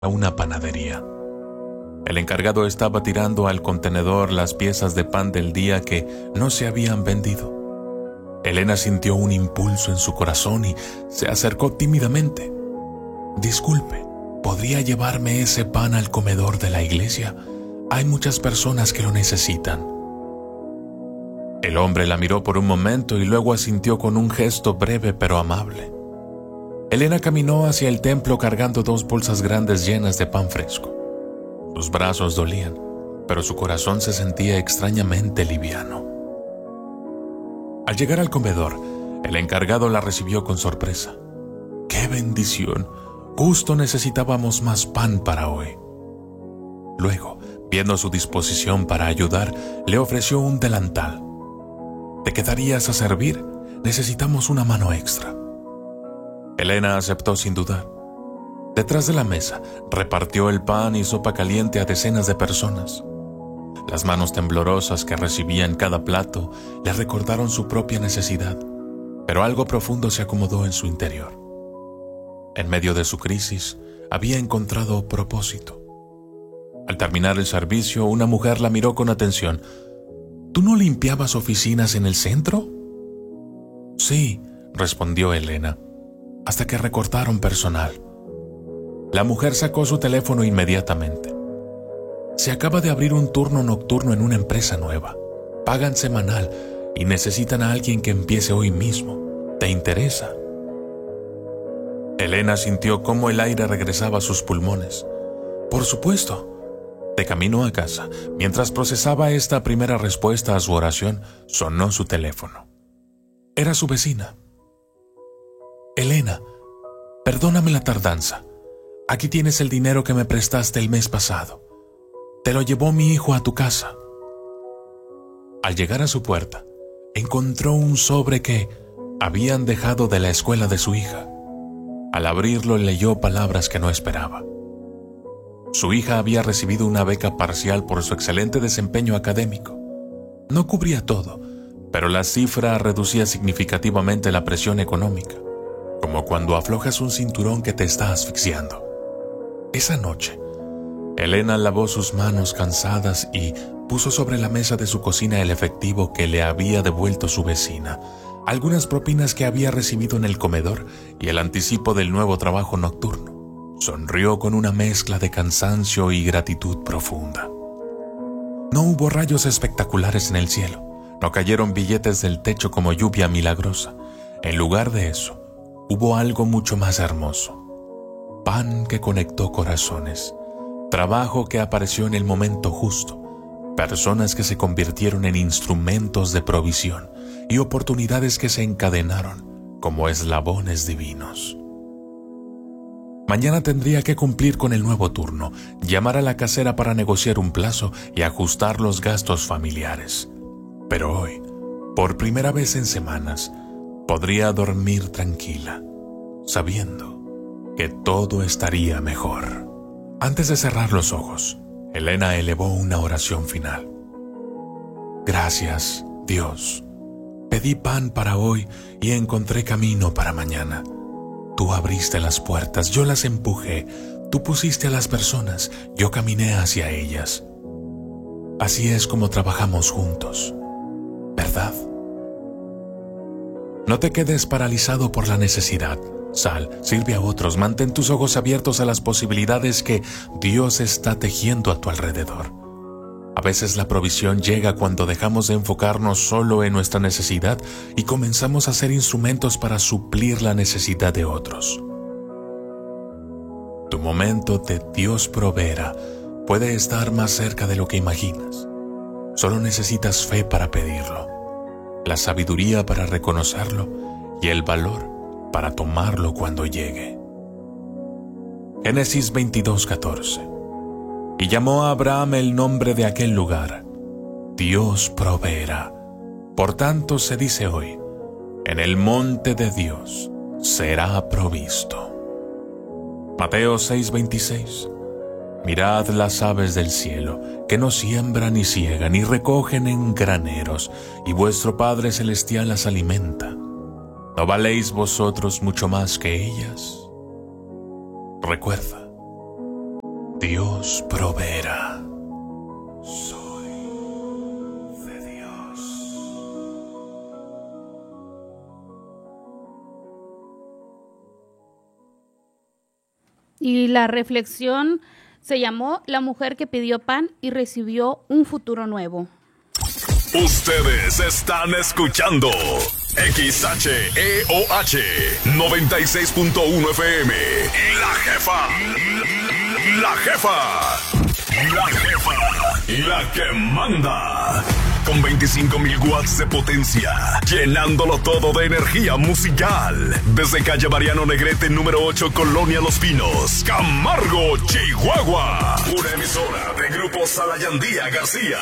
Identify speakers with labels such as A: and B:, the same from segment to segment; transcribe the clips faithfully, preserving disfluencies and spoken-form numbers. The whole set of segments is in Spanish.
A: a una panadería. El encargado estaba tirando al contenedor las piezas de pan del día que no se habían vendido. Elena sintió un impulso en su corazón y se acercó tímidamente. «Disculpe, ¿podría llevarme ese pan al comedor de la iglesia? Hay muchas personas que lo necesitan». El hombre la miró por un momento y luego asintió con un gesto breve pero amable. Elena caminó hacia el templo cargando dos bolsas grandes llenas de pan fresco. Sus brazos dolían, pero su corazón se sentía extrañamente liviano. Al llegar al comedor, el encargado la recibió con sorpresa. ¡Qué bendición! Justo necesitábamos más pan para hoy. Luego, viendo su disposición para ayudar, le ofreció un delantal. ¿Te quedarías a servir? Necesitamos una mano extra. Elena aceptó sin dudar. Detrás de la mesa, repartió el pan y sopa caliente a decenas de personas. Las manos temblorosas que recibían cada plato le recordaron su propia necesidad, pero algo profundo se acomodó en su interior. En medio de su crisis, había encontrado propósito. Al terminar el servicio, una mujer la miró con atención. ¿Tú no limpiabas oficinas en el centro? Sí, respondió Elena, hasta que recortaron personal. La mujer sacó su teléfono inmediatamente. Se acaba de abrir un turno nocturno en una empresa nueva. Pagan semanal y necesitan a alguien que empiece hoy mismo. ¿Te interesa? Elena sintió cómo el aire regresaba a sus pulmones. Por supuesto. De camino a casa, mientras procesaba esta primera respuesta a su oración, sonó su teléfono. Era su vecina. Elena, perdóname la tardanza. Aquí tienes el dinero que me prestaste el mes pasado. Te lo llevó mi hijo a tu casa. Al llegar a su puerta, encontró un sobre que habían dejado de la escuela de su hija. Al abrirlo, leyó palabras que no esperaba. Su hija había recibido una beca parcial por su excelente desempeño académico. No cubría todo, pero la cifra reducía significativamente la presión económica, como cuando aflojas un cinturón que te está asfixiando. Esa noche, Elena lavó sus manos cansadas y puso sobre la mesa de su cocina el efectivo que le había devuelto su vecina, algunas propinas que había recibido en el comedor y el anticipo del nuevo trabajo nocturno. Sonrió con una mezcla de cansancio y gratitud profunda. No hubo rayos espectaculares en el cielo, no cayeron billetes del techo como lluvia milagrosa. En lugar de eso, hubo algo mucho más hermoso. Pan que conectó corazones, trabajo que apareció en el momento justo, personas que se convirtieron en instrumentos de provisión y oportunidades que se encadenaron como eslabones divinos. Mañana tendría que cumplir con el nuevo turno, llamar a la casera para negociar un plazo y ajustar los gastos familiares. Pero hoy, por primera vez en semanas, podría dormir tranquila, sabiendo que todo estaría mejor. Antes de cerrar los ojos, Elena elevó una oración final. Gracias, Dios. Pedí pan para hoy y encontré camino para mañana. Tú abriste las puertas, yo las empujé. Tú pusiste a las personas, yo caminé hacia ellas. Así es como trabajamos juntos, ¿verdad? No te quedes paralizado por la necesidad. Sal, sirve a otros, mantén tus ojos abiertos a las posibilidades que Dios está tejiendo a tu alrededor. A veces la provisión llega cuando dejamos de enfocarnos solo en nuestra necesidad y comenzamos a ser instrumentos para suplir la necesidad de otros. Tu momento de Dios proveerá puede estar más cerca de lo que imaginas. Solo necesitas fe para pedirlo, la sabiduría para reconocerlo y el valor para tomarlo cuando llegue. Génesis veintidós, catorce. Y llamó a Abraham el nombre de aquel lugar, Dios proveerá. Por tanto se dice hoy, en el monte de Dios será provisto. Mateo seis, veintiséis. Mirad las aves del cielo, que no siembran ni ciegan ni recogen en graneros, y vuestro Padre Celestial las alimenta. ¿No valéis vosotros mucho más que ellas? Recuerda, Dios proveerá. Soy de Dios.
B: Y la reflexión se llamó La mujer que pidió pan y recibió un futuro nuevo.
C: Ustedes están escuchando X H E O H noventa y seis punto uno F M. La jefa. La jefa. La jefa. La que manda. Con veinticinco mil watts de potencia, llenándolo todo de energía musical. Desde calle Mariano Negrete, número ocho, Colonia Los Pinos, Camargo, Chihuahua. Una emisora de Grupo Salayandía García.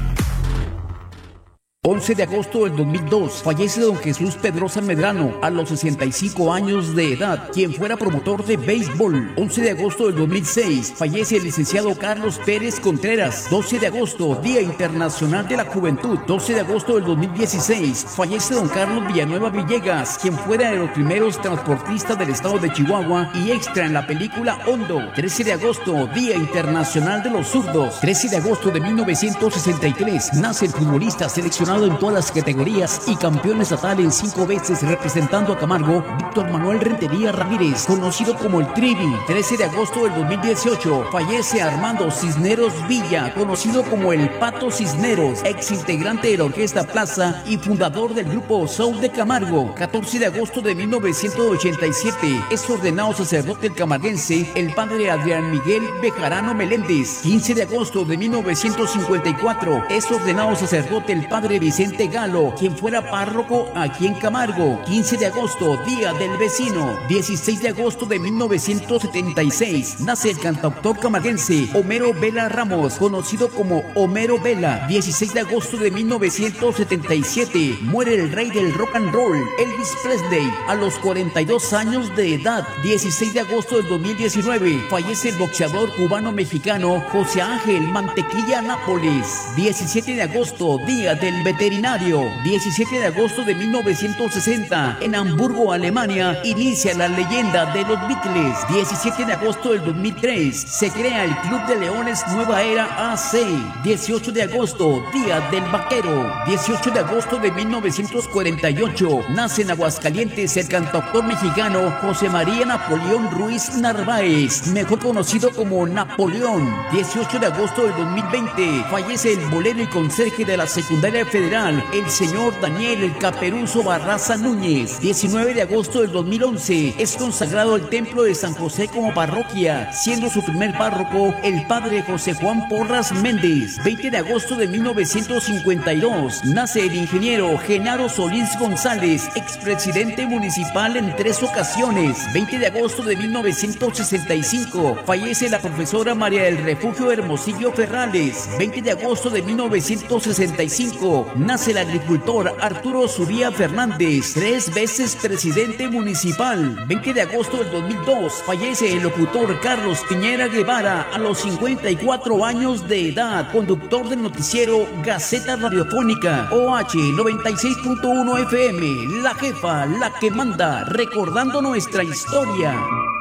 D: once de agosto del dos mil dos, fallece don Jesús Pedrosa Medrano a los sesenta y cinco años de edad, quien fuera promotor de béisbol. once de agosto del dos mil seis, fallece el licenciado Carlos Pérez Contreras. doce de agosto, Día Internacional de la Juventud. doce de agosto del dos mil dieciséis, fallece don Carlos Villanueva Villegas, quien fuera de los primeros transportistas del estado de Chihuahua y extra en la película Hondo. trece de agosto, Día Internacional de los Zurdos. trece de agosto de mil novecientos sesenta y tres, nace el futbolista seleccionado en todas las categorías y campeón estatal en cinco veces representando a Camargo, Víctor Manuel Rentería Ramírez, conocido como el Trivi. trece de agosto del dos mil dieciocho, fallece Armando Cisneros Villa, conocido como el Pato Cisneros, ex integrante de la Orquesta Plaza y fundador del grupo Soul de Camargo. catorce de agosto de mil novecientos ochenta y siete, es ordenado sacerdote camarguense el padre Adrián Miguel Bejarano Meléndez. quince de agosto de mil novecientos cincuenta y cuatro, es ordenado sacerdote el padre Vicente Galo, quien fuera párroco aquí en Camargo. quince de agosto, Día del Vecino. dieciséis de agosto de mil novecientos setenta y seis, nace el cantautor camarguense Homero Vela Ramos, conocido como Homero Vela. dieciséis de agosto de mil novecientos setenta y siete, muere el rey del rock and roll, Elvis Presley, a los cuarenta y dos años de edad. dieciséis de agosto del dos mil diecinueve, fallece el boxeador cubano-mexicano José Ángel Mantequilla Nápoles. diecisiete de agosto, Día del Veterinario. diecisiete de agosto de mil novecientos sesenta, en Hamburgo, Alemania, inicia la leyenda de los Beatles. diecisiete de agosto del dos mil tres, se crea el Club de Leones Nueva Era A C. dieciocho de agosto, Día del Vaquero. dieciocho de agosto de mil novecientos cuarenta y ocho, nace en Aguascalientes el cantautor mexicano José María Napoleón Ruiz Narváez, mejor conocido como Napoleón. dieciocho de agosto del dos mil veinte, fallece el bolero y conserje de la secundaria federal, el señor Daniel El Caperuso Barraza Núñez. diecinueve de agosto del dos mil once, es consagrado el templo de San José como parroquia, siendo su primer párroco el padre José Juan Porras Méndez. veinte de agosto de mil novecientos cincuenta y dos, nace el ingeniero Genaro Solís González, expresidente municipal en tres ocasiones. veinte de agosto de mil novecientos sesenta y cinco, fallece la profesora María del Refugio Hermosillo Ferrales. veinte de agosto de mil novecientos sesenta y cinco, nace el agricultor Arturo Zubía Fernández, tres veces presidente municipal. veinte de agosto del dos mil dos, fallece el locutor Carlos Piñera Guevara a los cincuenta y cuatro años de edad, conductor del noticiero Gaceta Radiofónica O H noventa y seis punto uno F M, la jefa, la que manda, recordando nuestra historia.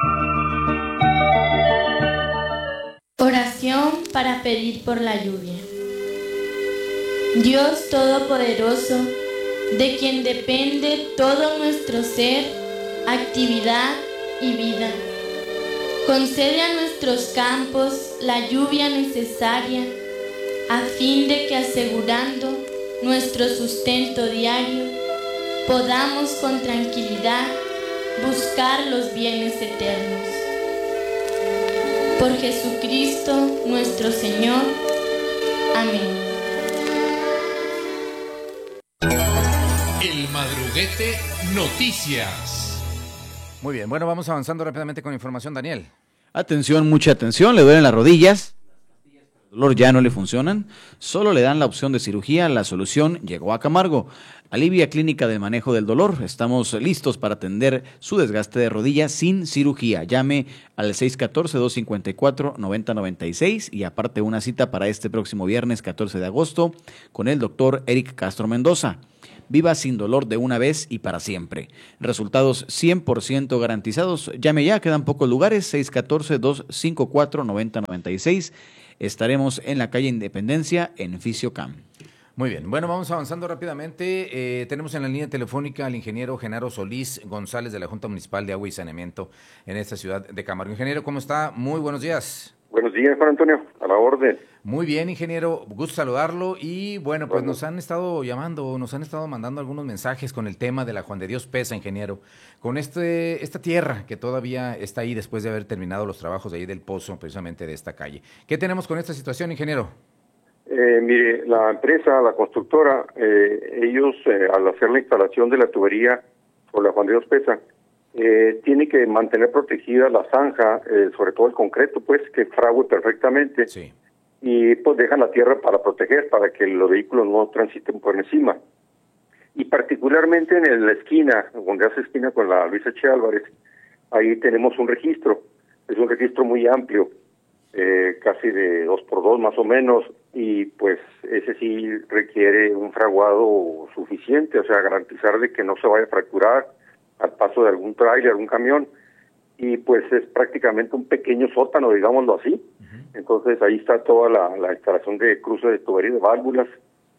E: Oración para pedir por la lluvia. Dios Todopoderoso, de quien depende todo nuestro ser, actividad y vida, concede a nuestros campos la lluvia necesaria a fin de que, asegurando nuestro sustento diario, podamos con tranquilidad buscar los bienes eternos. Por Jesucristo nuestro Señor. Amén.
F: El Madruguete Noticias.
G: Muy bien, bueno, vamos avanzando rápidamente con información, Daniel.
H: Atención, mucha atención, le duelen las rodillas, el dolor ya no le funcionan, solo le dan la opción de cirugía, la solución llegó a Camargo. Alivia Clínica de Manejo del Dolor, estamos listos para atender su desgaste de rodilla sin cirugía. Llame al seis uno cuatro, dos cinco cuatro, nueve cero nueve seis y aparte una cita para este próximo viernes catorce de agosto con el doctor Eric Castro Mendoza. Viva sin dolor de una vez y para siempre. Resultados cien por ciento garantizados. Llame ya, quedan pocos lugares, seis uno cuatro, dos cinco cuatro, nueve cero nueve seis. Estaremos en la calle Independencia, en Fisiocam.
G: Muy bien, bueno, vamos avanzando rápidamente. Eh, tenemos en la línea telefónica al ingeniero Genaro Solís González de la Junta Municipal de Agua y Saneamiento en esta ciudad de Camargo. Ingeniero, ¿cómo está? Muy buenos días.
I: Buenos días, Juan Antonio, a la orden.
G: Muy bien, ingeniero, gusto saludarlo y bueno, pues bueno. nos han estado llamando, nos han estado mandando algunos mensajes con el tema de la Juan de Dios Peza, ingeniero, con este esta tierra que todavía está ahí después de haber terminado los trabajos de ahí del pozo, precisamente de esta calle. ¿Qué tenemos con esta situación, ingeniero?
I: Eh, mire, la empresa, la constructora, eh, ellos eh, al hacer la instalación de la tubería por la Juan de Dios Peza, eh, tiene que mantener protegida la zanja, eh, sobre todo el concreto, pues, que frague perfectamente.
G: Sí.
I: Y pues dejan la tierra para proteger, para que los vehículos no transiten por encima. Y particularmente en la esquina, donde hace esquina con la Luis H. Álvarez, ahí tenemos un registro, es un registro muy amplio, eh, casi de dos por dos más o menos, y pues ese sí requiere un fraguado suficiente, o sea, garantizar de que no se vaya a fracturar al paso de algún tráiler, algún camión, y pues es prácticamente un pequeño sótano, digámoslo así. Uh-huh. Entonces ahí está toda la, la instalación de cruce de tubería de válvulas,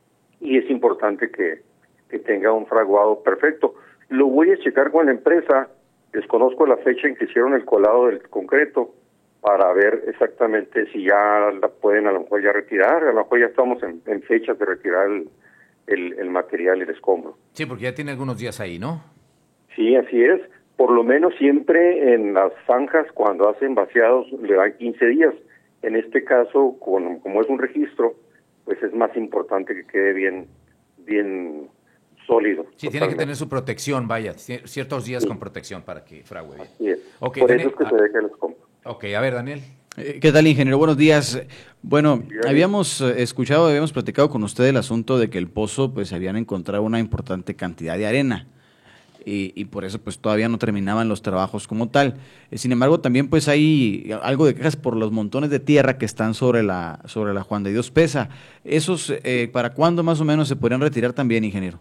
I: y es importante que, que tenga un fraguado perfecto. Lo voy a checar con la empresa, desconozco la fecha en que hicieron el colado del concreto, para ver exactamente si ya la pueden a lo mejor ya retirar, a lo mejor ya estamos en, en fechas de retirar el, el, el material, el escombro.
G: Sí, porque ya tiene algunos días ahí, ¿no?
I: Sí, así es. Por lo menos siempre en las zanjas, cuando hacen vaciados, le dan quince días. En este caso, con, como es un registro, pues es más importante que quede bien, bien sólido.
G: Sí, totalmente. Tiene que tener su protección, vaya, ciertos días sí. con protección para que frague bien.
I: Así es. Okay, Por Daniel, eso es que ah, se deja el escombro.
G: Ok, a ver, Daniel.
H: ¿Qué tal, ingeniero? Buenos días. Bueno, habíamos escuchado, habíamos platicado con usted el asunto de que el pozo, pues, habían encontrado una importante cantidad de arena y, y por eso, pues, todavía no terminaban los trabajos como tal. Sin embargo, también, pues, hay algo de quejas por los montones de tierra que están sobre la sobre la Juan de Dios Peza. ¿Esos, eh, para cuándo más o menos se podrían retirar también, ingeniero?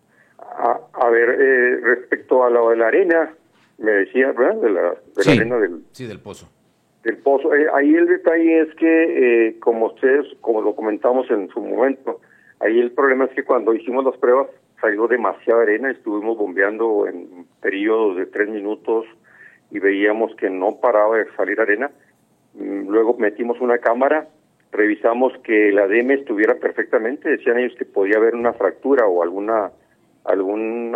I: A, a ver, eh, respecto a lo de la arena, me decía, ¿verdad? De la, de
G: sí.
I: la arena del...
G: Sí, del pozo.
I: Del pozo. Eh, ahí el detalle es que, eh, como ustedes, como lo comentamos en su momento, ahí el problema es que cuando hicimos las pruebas salió demasiada arena, estuvimos bombeando en periodos de tres minutos y veíamos que no paraba de salir arena. Luego metimos una cámara, revisamos que la D M estuviera perfectamente, decían ellos que podía haber una fractura o alguna, alguna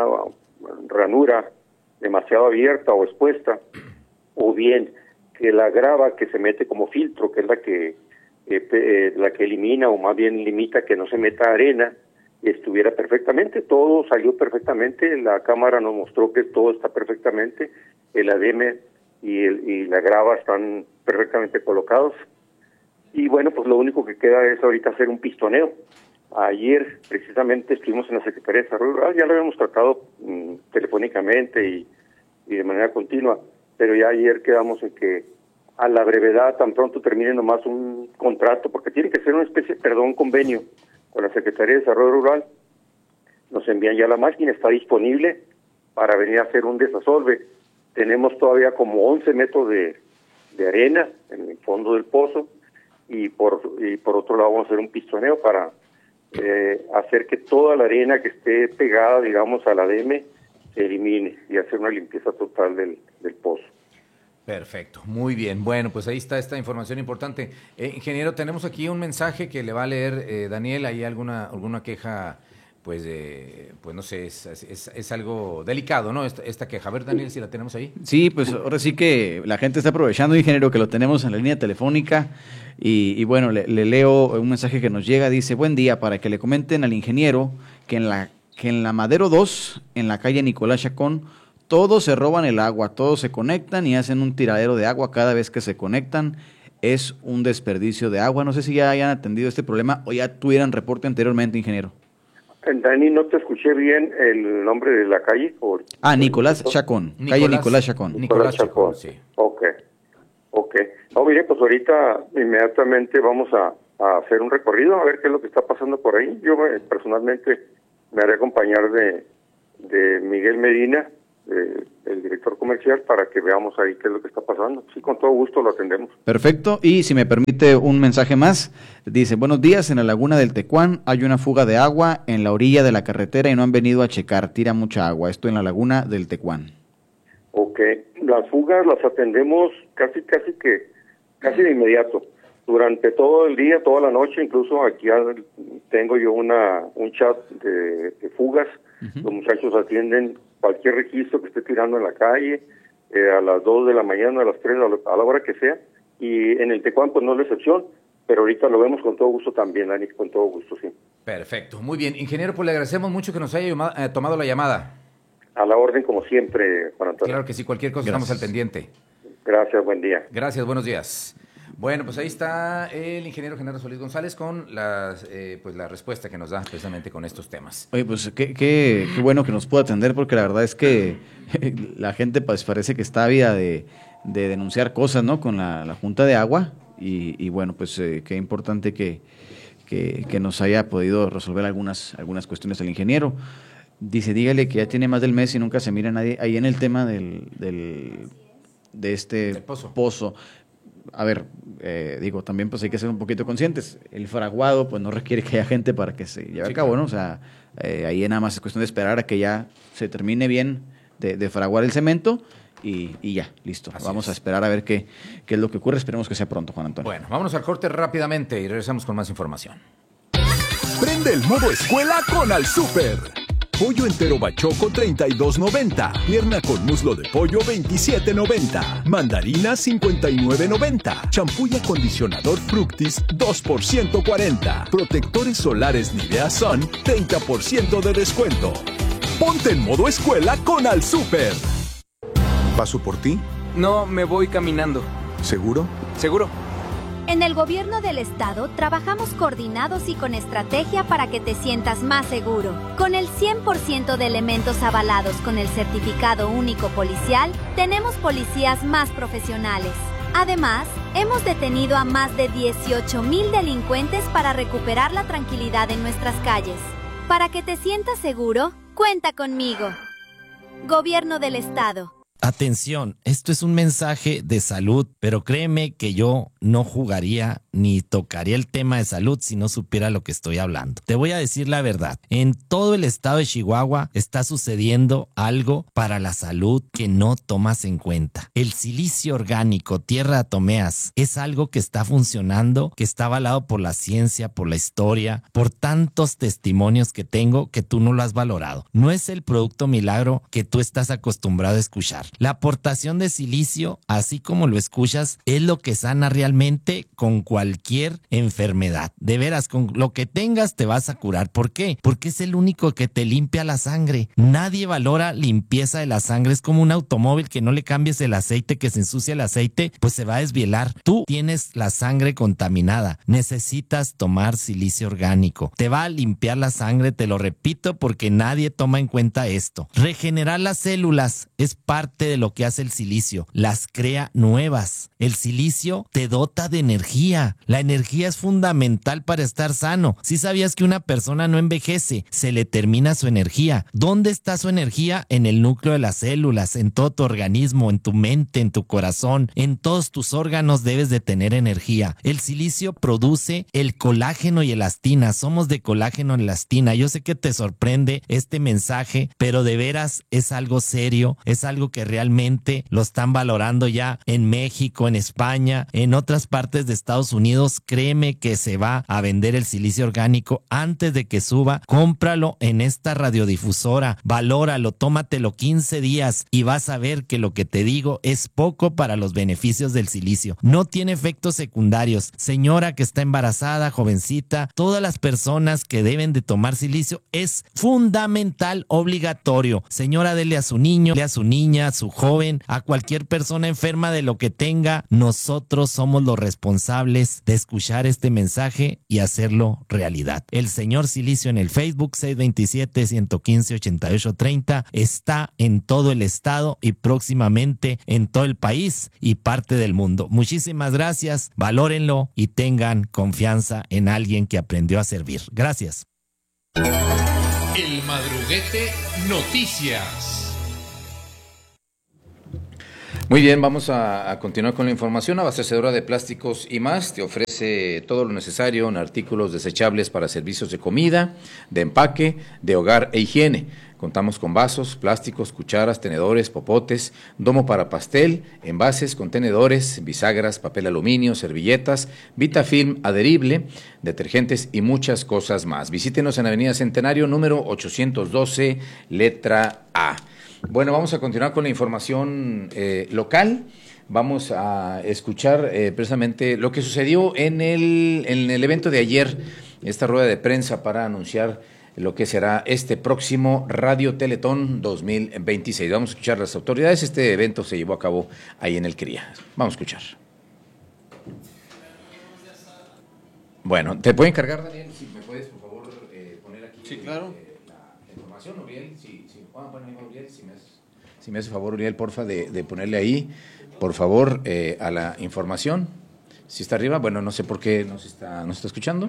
I: ranura demasiado abierta o expuesta, o bien que la grava que se mete como filtro, que es la que eh, eh, la que elimina o más bien limita que no se meta arena, estuviera perfectamente. Todo salió perfectamente, la cámara nos mostró que todo está perfectamente, el A D M y, el, y la grava están perfectamente colocados. Y bueno, pues lo único que queda es ahorita hacer un pistoneo. Ayer precisamente estuvimos en la Secretaría de Desarrollo Rural, ya lo habíamos tratado mmm, telefónicamente y, y de manera continua, pero ya ayer quedamos en que a la brevedad, tan pronto termine nomás un contrato, porque tiene que ser una especie, perdón, convenio con la Secretaría de Desarrollo Rural, nos envían ya la máquina, está disponible para venir a hacer un desasolve. Tenemos todavía como once metros de, de arena en el fondo del pozo, y por y por otro lado vamos a hacer un pistoneo para eh, hacer que toda la arena que esté pegada, digamos, a la D M se elimine y hacer una limpieza total del, del pozo.
G: Perfecto, muy bien. Bueno, pues ahí está esta información importante. Eh, ingeniero, tenemos aquí un mensaje que le va a leer eh, Daniel. ¿Hay alguna alguna queja? Pues, eh, pues no sé, es, es, es algo delicado, ¿no? Esta, esta queja. A ver, Daniel, si la tenemos ahí.
H: Sí, pues ahora sí que la gente está aprovechando, ingeniero, que lo tenemos en la línea telefónica. Y, y bueno, le, le leo un mensaje que nos llega. Dice, buen día, para que le comenten al ingeniero que en la que en la Madero dos, en la calle Nicolás Chacón, todos se roban el agua, todos se conectan y hacen un tiradero de agua cada vez que se conectan. Es un desperdicio de agua. No sé si ya hayan atendido este problema o ya tuvieran reporte anteriormente, ingeniero.
I: Dani, no te escuché bien el nombre de la calle. ¿O?
H: Ah, Nicolás Chacón, Nicolás, calle Nicolás Chacón.
I: Nicolás Chacón, sí. Ok, ok. No, mire, pues ahorita inmediatamente vamos a, a hacer un recorrido, a ver qué es lo que está pasando por ahí. Yo eh, personalmente me haré acompañar de, de Miguel Medina, de, el director comercial, para que veamos ahí qué es lo que está pasando. Sí, con todo gusto lo atendemos.
H: Perfecto, y si me permite un mensaje más, dice, buenos días, en la laguna del Tecuán hay una fuga de agua en la orilla de la carretera y no han venido a checar, tira mucha agua, esto en la laguna del Tecuán.
I: Ok, las fugas las atendemos casi, casi que, casi de inmediato, durante todo el día, toda la noche, incluso aquí tengo yo una un chat de, de fugas, uh-huh. Los muchachos atienden cualquier registro que esté tirando en la calle, eh, a las dos de la mañana, a las tres, a la, a la hora que sea, y en el Tecuán pues no es la excepción, pero ahorita lo vemos con todo gusto también, Dani, con todo gusto, sí.
G: Perfecto, muy bien. Ingeniero, pues le agradecemos mucho que nos haya llamado, eh, tomado la llamada.
I: A la orden, como siempre, Juan Antonio.
G: Claro que sí, cualquier cosa
H: Gracias.
G: Estamos al pendiente.
I: Gracias, buen día.
G: Gracias, buenos días. Bueno, pues ahí está el ingeniero Genaro Solís González con las, eh, pues la respuesta que nos da precisamente con estos temas.
H: Oye, pues qué, qué, qué bueno que nos pueda atender, porque la verdad es que la gente pues parece que está ávida de, de denunciar cosas, ¿no? Con la, la Junta de Agua y, y bueno, pues eh, qué importante que, que, que nos haya podido resolver algunas, algunas cuestiones el ingeniero. Dice, dígale que ya tiene más del mes y nunca se mira nadie ahí en el tema del, del de este
G: el pozo.
H: pozo. A ver, eh, digo, también pues hay que ser un poquito conscientes. El fraguado pues no requiere que haya gente para que se lleve
G: sí,
H: a cabo,
G: claro.
H: ¿no? O sea, eh, ahí nada más es cuestión de esperar a que ya se termine bien de, de fraguar el cemento y, y ya, listo.
G: Así
H: Vamos
G: es.
H: a esperar a ver qué, qué es lo que ocurre. Esperemos que sea pronto, Juan Antonio.
G: Bueno, vámonos al corte rápidamente y regresamos con más información.
C: Prende el modo escuela con Al Super. Pollo entero bachoco treinta y dos noventa. Pierna con muslo de pollo veintisiete noventa. Mandarina cincuenta y nueve noventa. Champú y acondicionador Fructis dos por ciento cuarenta. Protectores solares Nivea Sun treinta por ciento de descuento. Ponte en modo escuela con Al Super.
J: ¿Paso por ti?
K: No, me voy caminando.
J: ¿Seguro?
K: ¿Seguro?
L: En el gobierno del estado trabajamos coordinados y con estrategia para que te sientas más seguro. Con el cien por ciento de elementos avalados con el certificado único policial, tenemos policías más profesionales. Además, hemos detenido a más de dieciocho mil delincuentes para recuperar la tranquilidad en nuestras calles. Para que te sientas seguro, cuenta conmigo. Gobierno del estado.
M: Atención, esto es un mensaje de salud, pero créeme que yo no jugaría ni tocaría el tema de salud si no supiera lo que estoy hablando. Te voy a decir la verdad, en todo el estado de Chihuahua está sucediendo algo para la salud que no tomas en cuenta. El silicio orgánico, tierra de atomeas, es algo que está funcionando, que está avalado por la ciencia, por la historia, por tantos testimonios que tengo que tú no lo has valorado. No es el producto milagro que tú estás acostumbrado a escuchar. La aportación de silicio, así como lo escuchas, es lo que sana realmente con cualquier enfermedad. De veras, con lo que tengas te vas a curar. ¿Por qué? Porque es el único que te limpia la sangre. Nadie valora limpieza de la sangre. Es como un automóvil que no le cambies el aceite, que se ensucia el aceite, pues se va a desvielar. Tú tienes la sangre contaminada. Necesitas tomar silicio orgánico. Te va a limpiar la sangre, te lo repito, porque nadie toma en cuenta esto. Regenerar las células es parte de lo que hace el silicio, las crea nuevas. El silicio te dota de energía. La energía es fundamental para estar sano. Si sabías que una persona no envejece, se le termina su energía. ¿Dónde está su energía? En el núcleo de las células, en todo tu organismo, en tu mente, en tu corazón, en todos tus órganos debes de tener energía. El silicio produce el colágeno y elastina. Somos de colágeno y elastina. Yo sé que te sorprende este mensaje, pero de veras es algo serio, es algo que realmente lo están valorando ya en México, en España, en otras partes de Estados Unidos. Créeme que se va a vender el silicio orgánico antes de que suba. Cómpralo en esta radiodifusora, valóralo, tómatelo quince días y vas a ver que lo que te digo es poco para los beneficios del silicio. No tiene efectos secundarios. Señora que está embarazada, jovencita, todas las personas que deben de tomar silicio es fundamental, obligatorio. Señora, dele a su niño, dele a su niña, a su joven, a cualquier persona enferma de lo que tenga. Nosotros somos los responsables de escuchar este mensaje y hacerlo realidad. El señor Silicio en el Facebook seis dos siete, uno uno cinco, ocho ocho tres cero está en todo el estado y próximamente en todo el país y parte del mundo. Muchísimas gracias, valórenlo y tengan confianza en alguien que aprendió a servir. Gracias.
F: El Madruguete Noticias.
G: Muy bien, vamos a, a continuar con la información. Abastecedora de Plásticos y Más te ofrece todo lo necesario en artículos desechables para servicios de comida, de empaque, de hogar e higiene. Contamos con vasos, plásticos, cucharas, tenedores, popotes, domo para pastel, envases, contenedores, bisagras, papel aluminio, servilletas, Vitafilm adherible, detergentes y muchas cosas más. Visítenos en Avenida Centenario, número ochocientos doce, letra A. Bueno, vamos a continuar con la información eh, local. Vamos a escuchar eh, precisamente lo que sucedió en el, en el evento de ayer, esta rueda de prensa para anunciar lo que será este próximo Radio Teletón dos mil veintiséis. Vamos a escuchar a las autoridades. Este evento se llevó a cabo ahí en el C R I A. Vamos a escuchar. Bueno, ¿te puedo encargar, Daniel? Si me puedes, por favor, eh, poner aquí sí, claro. eh, la, la información, Uriel. Si, si, Juan, bueno, Uriel, si me hace, si me hace favor, Uriel, porfa, de, de ponerle ahí, por favor, eh, a la información. Si está arriba, bueno, no sé por qué no se está, no se está escuchando.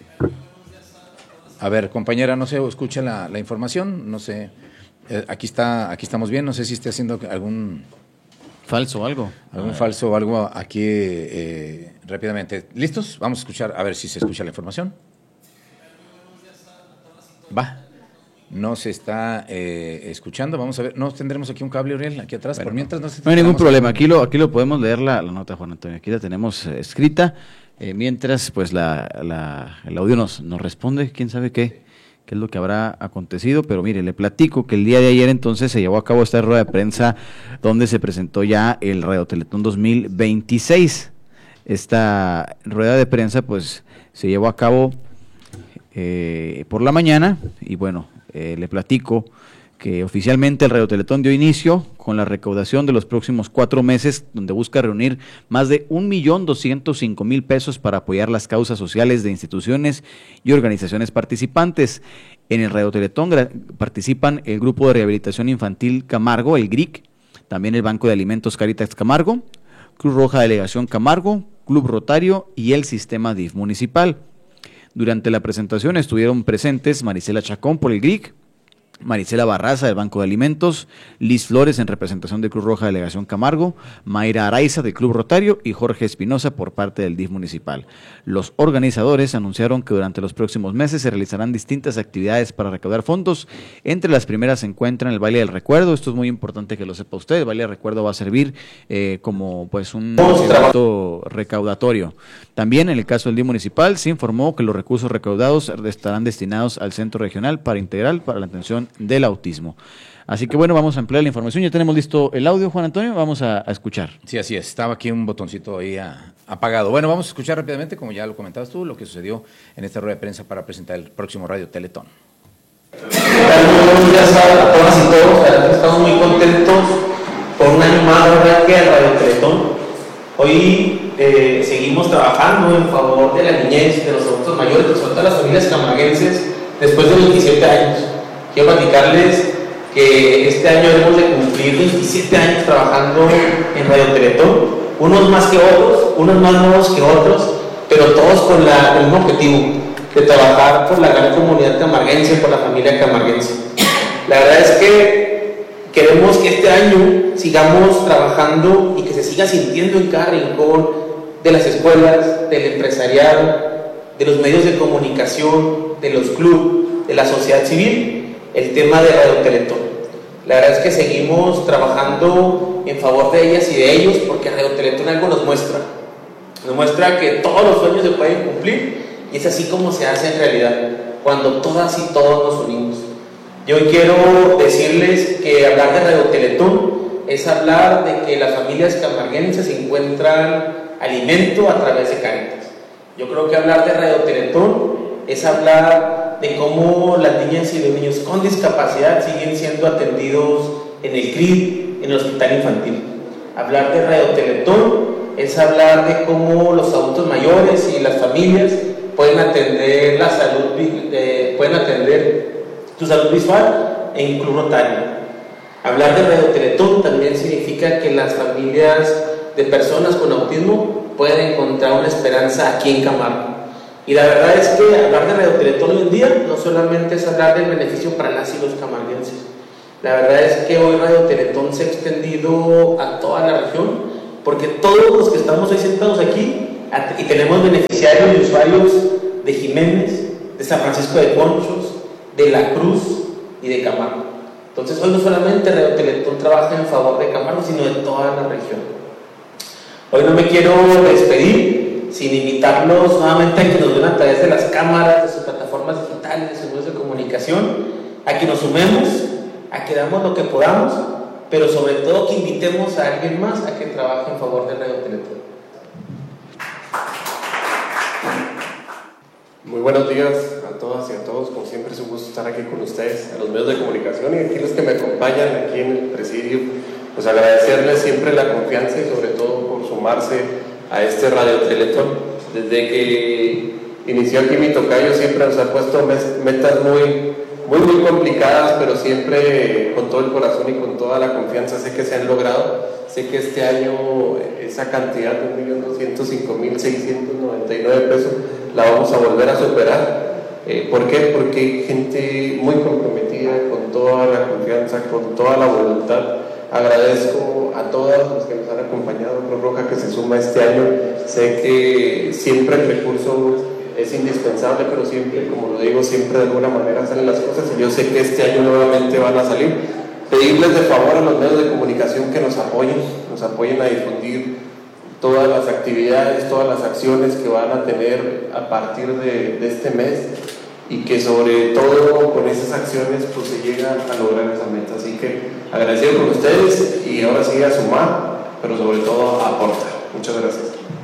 G: A ver, compañera, no se escucha la, la información, no sé, eh, aquí está, aquí estamos bien, no sé si esté haciendo algún
H: falso o algo,
G: algún falso o algo aquí eh, rápidamente. ¿Listos? Vamos a escuchar, a ver si se escucha la información. Va, no se está eh, escuchando, vamos a ver, no tendremos aquí un cable, Uriel, aquí atrás, bueno, por mientras no se
H: no hay ningún problema, aquí lo, aquí lo podemos leer la, la nota, Juan Antonio, aquí la tenemos eh, escrita. Eh, mientras, pues la, la, el audio nos, nos responde, quién sabe qué, qué es lo que habrá acontecido, pero mire, le platico que el día de ayer entonces se llevó a cabo esta rueda de prensa donde se presentó ya el Radio Teletón dos mil veintiséis. Esta rueda de prensa pues se llevó a cabo eh, por la mañana y bueno, eh, le platico que oficialmente el Radio Teletón dio inicio con la recaudación de los próximos cuatro meses, donde busca reunir más de un millón doscientos cinco mil pesos para apoyar las causas sociales de instituciones y organizaciones participantes. En el Radio Teletón participan el Grupo de Rehabilitación Infantil Camargo, el G R I C, también el Banco de Alimentos Cáritas Camargo, Cruz Roja Delegación Camargo, Club Rotario y el Sistema D I F municipal. Durante la presentación estuvieron presentes Marisela Chacón por el G R I C, Marisela Barraza del Banco de Alimentos, Liz Flores en representación de Cruz Roja Delegación Camargo, Mayra Araiza del Club Rotario y Jorge Espinosa por parte del D I F municipal. Los organizadores anunciaron que durante los próximos meses se realizarán distintas actividades para recaudar fondos. Entre las primeras se encuentran el Baile del Recuerdo. Esto es muy importante que lo sepa usted. El Baile del Recuerdo va a servir eh, como pues un acto recaudatorio. También en el caso del D I F municipal se informó que los recursos recaudados estarán destinados al Centro Regional para Integral para la Atención del Autismo. Así que bueno, vamos a emplear la información. Ya tenemos listo el audio, Juan Antonio, vamos a, a escuchar.
G: Sí, así es, estaba aquí un botoncito ahí a, apagado. Bueno, vamos a escuchar rápidamente, como ya lo comentabas tú, lo que sucedió en esta rueda de prensa para presentar el próximo Radio Teletón.
N: Buenos días a todas y todos, estamos muy contentos por un año más de Radio Teletón. Hoy eh, seguimos trabajando en favor de la niñez, de los adultos mayores, de sobre todo las familias camarguenses, después de veintisiete años. Quiero platicarles que este año hemos de cumplir veintisiete años trabajando en Radio Teletón, unos más que otros, unos más nuevos que otros, pero todos con la, el mismo objetivo, de trabajar por la gran comunidad camarguense, por la familia camarguense. La verdad es que queremos que este año sigamos trabajando y que se siga sintiendo en cada rincón de las escuelas, del empresariado, de los medios de comunicación, de los clubes, de la sociedad civil, el tema de Radio Teletón. La verdad es que seguimos trabajando en favor de ellas y de ellos, porque Radio Teletón algo nos muestra. Nos muestra que todos los sueños se pueden cumplir, y es así como se hace en realidad, cuando todas y todos nos unimos. Yo hoy quiero decirles que hablar de Radio Teletón es hablar de que las familias camarguenses encuentran alimento a través de Cáritas. Yo creo que hablar de Radio Teletón es hablar de cómo las niñas y los niños con discapacidad siguen siendo atendidos en el C R I, en el hospital infantil. Hablar de Radio Teletón es hablar de cómo los adultos mayores y las familias pueden atender la salud, eh, pueden atender su salud visual en Club Rotario. Hablar de Radio Teletón también significa que las familias de personas con autismo pueden encontrar una esperanza aquí en Camargo. Y la verdad es que hablar de Radio Teletón hoy en día no solamente es hablar del beneficio para las y los camarguenses. La verdad es que hoy Radio Teletón se ha extendido a toda la región, porque todos los que estamos hoy sentados aquí, y tenemos beneficiarios y usuarios de Jiménez, de San Francisco de Conchos, de La Cruz y de Camargo. Entonces hoy no solamente Radio Teletón trabaja en favor de Camargo, sino de toda la región. Hoy no me quiero despedir sin invitarlos nuevamente a que nos vean a través de las cámaras, de sus plataformas digitales, de sus medios de comunicación, a que nos sumemos, a que damos lo que podamos, pero sobre todo que invitemos a alguien más a que trabaje en favor de Radio Teletón.
O: Muy buenos días a todas y a todos, como siempre es un gusto estar aquí con ustedes, a los medios de comunicación y aquí los que me acompañan aquí en el presidio, pues agradecerles siempre la confianza y sobre todo por sumarse a este Radio Teletón. Desde que inició aquí mi tocayo siempre nos ha puesto metas muy, muy, muy complicadas, pero siempre con todo el corazón y con toda la confianza sé que se han logrado. Sé que este año esa cantidad de un millón doscientos cinco mil seiscientos noventa y nueve pesos la vamos a volver a superar. Eh, ¿Por qué? Porque hay gente muy comprometida, con toda la confianza, con toda la voluntad. Agradezco a todas los que nos han acompañado, Cruz Roja que se suma este año. Sé que siempre el recurso es indispensable, pero siempre, como lo digo, siempre de alguna manera salen las cosas y yo sé que este año nuevamente van a salir. Pedirles de favor a los medios de comunicación que nos apoyen, nos apoyen a difundir todas las actividades, todas las acciones que van a tener a partir de, de este mes y que sobre todo con esas acciones pues se llega a lograr esa meta. Así que agradecido con ustedes y ahora sí a sumar, pero sobre todo a aportar. Muchas gracias.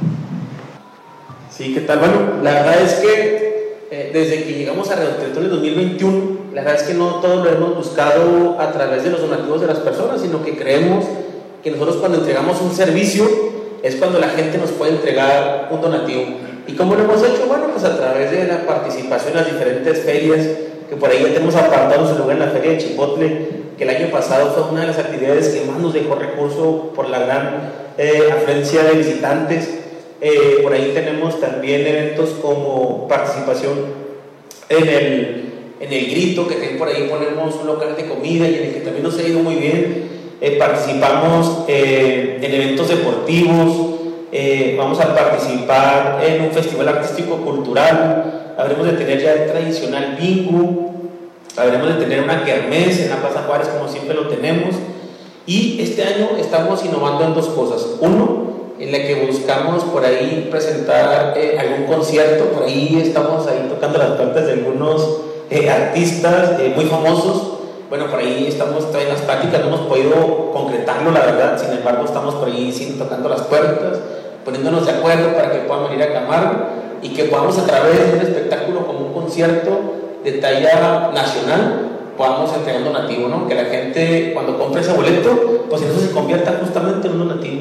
N: Sí, ¿qué tal? Bueno, la verdad es que eh, desde que llegamos a Radio Teletón en dos mil veintiuno, la verdad es que no todo lo hemos buscado a través de los donativos de las personas, sino que creemos que nosotros cuando entregamos un servicio es cuando la gente nos puede entregar un donativo. ¿Y cómo lo hemos hecho? Bueno, pues a través de la participación en las diferentes ferias, que por ahí ya tenemos apartado su lugar en la feria de Chipotle, que el año pasado fue una de las actividades que más nos dejó recurso por la gran eh, afluencia de visitantes. Eh, por ahí tenemos también eventos como participación en el, en el Grito, que por ahí ponemos un local de comida y en el que también nos ha ido muy bien. Eh, participamos eh, en eventos deportivos, eh, vamos a participar en un festival artístico cultural, habremos de tener ya el tradicional bingo, habremos de tener una kermés en la Plaza Juárez como siempre lo tenemos, y este año estamos innovando en dos cosas. Uno, en la que buscamos por ahí presentar eh, algún concierto, por ahí estamos ahí tocando las puertas de algunos eh, artistas eh, muy famosos. Bueno, por ahí estamos todavía en las prácticas, no hemos podido concretarlo, la verdad. Sin embargo, estamos por ahí sí, tocando las puertas, poniéndonos de acuerdo para que puedan venir a Camargo y que podamos a través de un espectáculo como un concierto de talla nacional podamos entregar un donativo, ¿no? Que la gente cuando compre ese boleto, pues eso se convierta justamente en un donativo.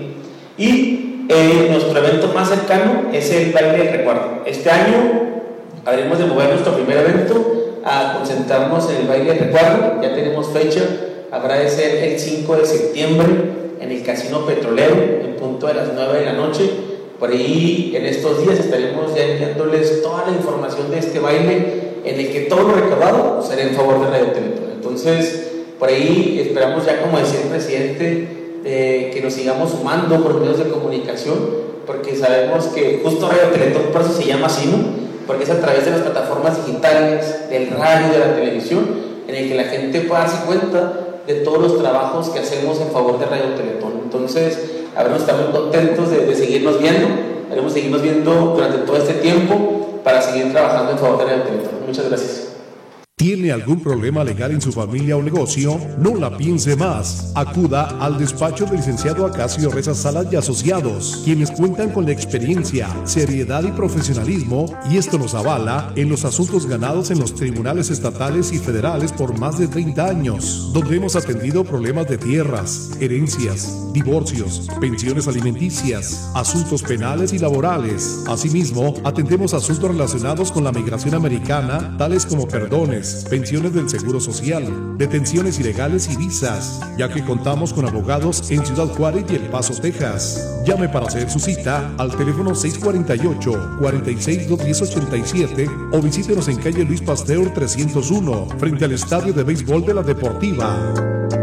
N: Y eh, nuestro evento más cercano es el baile del recuerdo. Este año habremos de mover nuestro primer evento a concentrarnos en el baile del recuerdo. Ya tenemos fecha, habrá de ser el cinco de septiembre en el Casino Petrolero en punto de las nueve de la noche. Por ahí en estos días estaremos ya enviándoles toda la información de este baile en el que todo lo recaudado será en favor de Radio Teletón. Entonces por ahí esperamos ya, como decía el presidente, eh, que nos sigamos sumando por medios de comunicación, porque sabemos que justo Radio Teletón por eso se llama así, ¿no? Porque es a través de las plataformas digitales, del radio, de la televisión, en el que la gente pueda darse cuenta de todos los trabajos que hacemos en favor de Radio Teletón. Entonces, habremos estado muy contentos de, de seguirnos viendo, haremos seguirnos viendo durante todo este tiempo para seguir trabajando en favor de Radio Teletón. Muchas gracias.
P: ¿Tiene algún problema legal en su familia o negocio? No la piense más. Acuda al despacho del licenciado Acacio Reza Salas y Asociados, quienes cuentan con la experiencia, seriedad y profesionalismo, y esto nos avala en los asuntos ganados en los tribunales estatales y federales por más de treinta años, donde hemos atendido problemas de tierras, herencias, divorcios, pensiones alimenticias, asuntos penales y laborales. Asimismo, atendemos asuntos relacionados con la migración americana, tales como perdones, pensiones, pensiones del Seguro Social, detenciones ilegales y visas, ya que contamos con abogados en Ciudad Juárez y El Paso, Texas. Llame para hacer su cita al teléfono seis cuatro ocho, cuatro seis, dos uno cero, ocho siete o visítenos en calle Luis Pasteur trescientos uno, frente al Estadio de Béisbol de la Deportiva.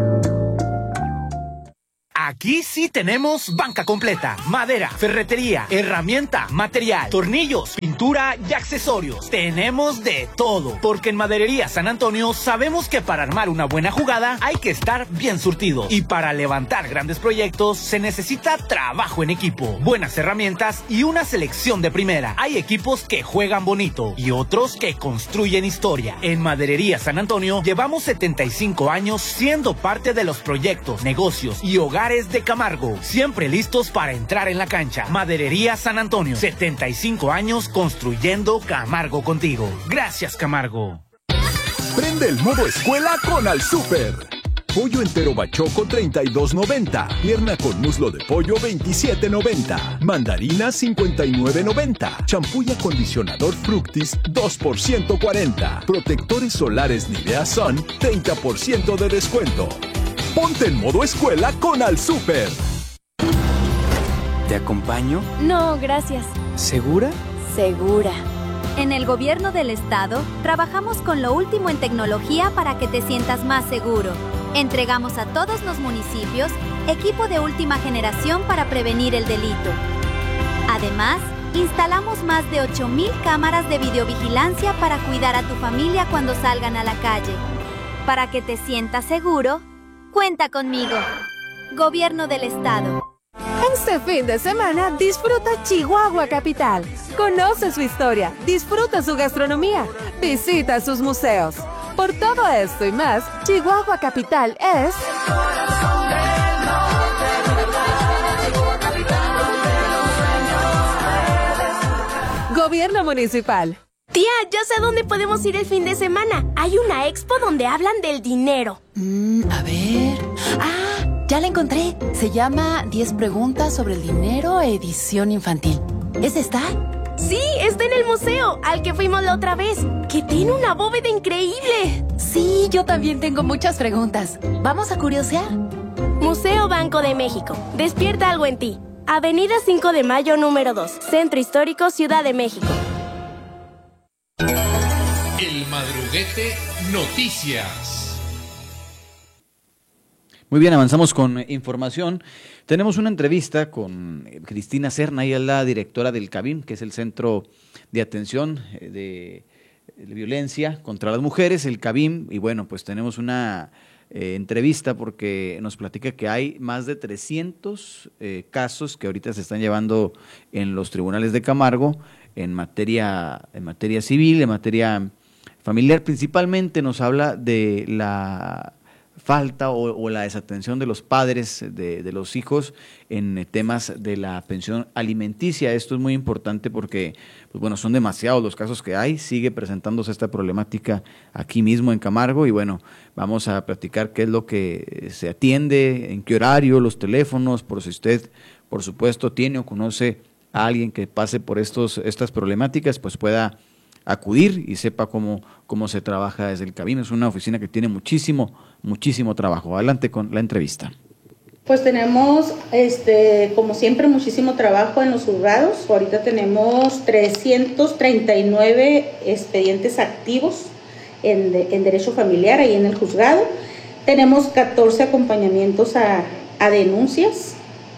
Q: Aquí sí tenemos banca completa, madera, ferretería, herramienta, material, tornillos, pintura y accesorios. Tenemos de todo, porque en Maderería San Antonio sabemos que para armar una buena jugada hay que estar bien surtido. Y para levantar grandes proyectos se necesita trabajo en equipo, buenas herramientas y una selección de primera. Hay equipos que juegan bonito y otros que construyen historia. En Maderería San Antonio llevamos setenta y cinco años siendo parte de los proyectos, negocios y hogares de Camargo, siempre listos para entrar en la cancha. Maderería San Antonio, setenta y cinco años construyendo Camargo contigo. Gracias, Camargo.
C: Prende el modo escuela con Al Super. Pollo entero bachoco treinta y dos noventa. Pierna con muslo de pollo veintisiete noventa. Mandarina cincuenta y nueve noventa. Champú y acondicionador Fructis dos por ciento cuarenta. Protectores solares Nivea Sun treinta por ciento de descuento. Ponte en modo escuela con Al Super.
R: ¿Te acompaño?
L: No, gracias.
R: ¿Segura?
L: Segura. En el gobierno del estado, trabajamos con lo último en tecnología para que te sientas más seguro. Entregamos a todos los municipios equipo de última generación para prevenir el delito. Además, instalamos más de ocho mil cámaras de videovigilancia para cuidar a tu familia cuando salgan a la calle. Para que te sientas seguro, cuenta conmigo. Gobierno del Estado.
S: Este fin de semana disfruta Chihuahua Capital. Conoce su historia, disfruta su gastronomía, visita sus museos. Por todo esto y más, Chihuahua Capital es... Gobierno Municipal.
T: Tía, ya sé dónde podemos ir el fin de semana. Hay una expo donde hablan del dinero.
U: Mm, a ver... ¡Ah! Ya la encontré. Se llama diez preguntas sobre el dinero, edición infantil. ¿Es esta?
T: Sí, está en el museo, al que fuimos la otra vez, que tiene una bóveda increíble.
U: Sí, yo también tengo muchas preguntas. ¿Vamos a curiosear?
T: Museo Banco de México. Despierta algo en ti. Avenida cinco de mayo, número dos. Centro Histórico, Ciudad de México.
F: El Madruguete Noticias.
H: Muy bien, avanzamos con información. Tenemos una entrevista con Cristina Serna, ella es la directora del CABIM, que es el Centro de Atención de, de Violencia contra las Mujeres, el CABIM, y bueno, pues tenemos una eh, entrevista porque nos platica que hay más de trescientos eh, casos que ahorita se están llevando en los tribunales de Camargo en materia, en materia civil, en materia familiar. Principalmente nos habla de la falta o, o la desatención de los padres de, de los hijos en temas de la pensión alimenticia. Esto es muy importante porque, pues bueno, son demasiados los casos que hay, sigue presentándose esta problemática aquí mismo en Camargo y bueno, vamos a platicar qué es lo que se atiende, en qué horario, los teléfonos, por si usted, por supuesto, tiene o conoce a alguien que pase por estos estas problemáticas, pues pueda acudir y sepa cómo, cómo se trabaja desde el CABIM. Es una oficina que tiene muchísimo, muchísimo trabajo. Adelante con la entrevista.
V: Pues tenemos, este, como siempre, muchísimo trabajo en los juzgados. Ahorita tenemos trescientos treinta y nueve expedientes activos en, de, en derecho familiar ahí en el juzgado. Tenemos catorce acompañamientos a, a denuncias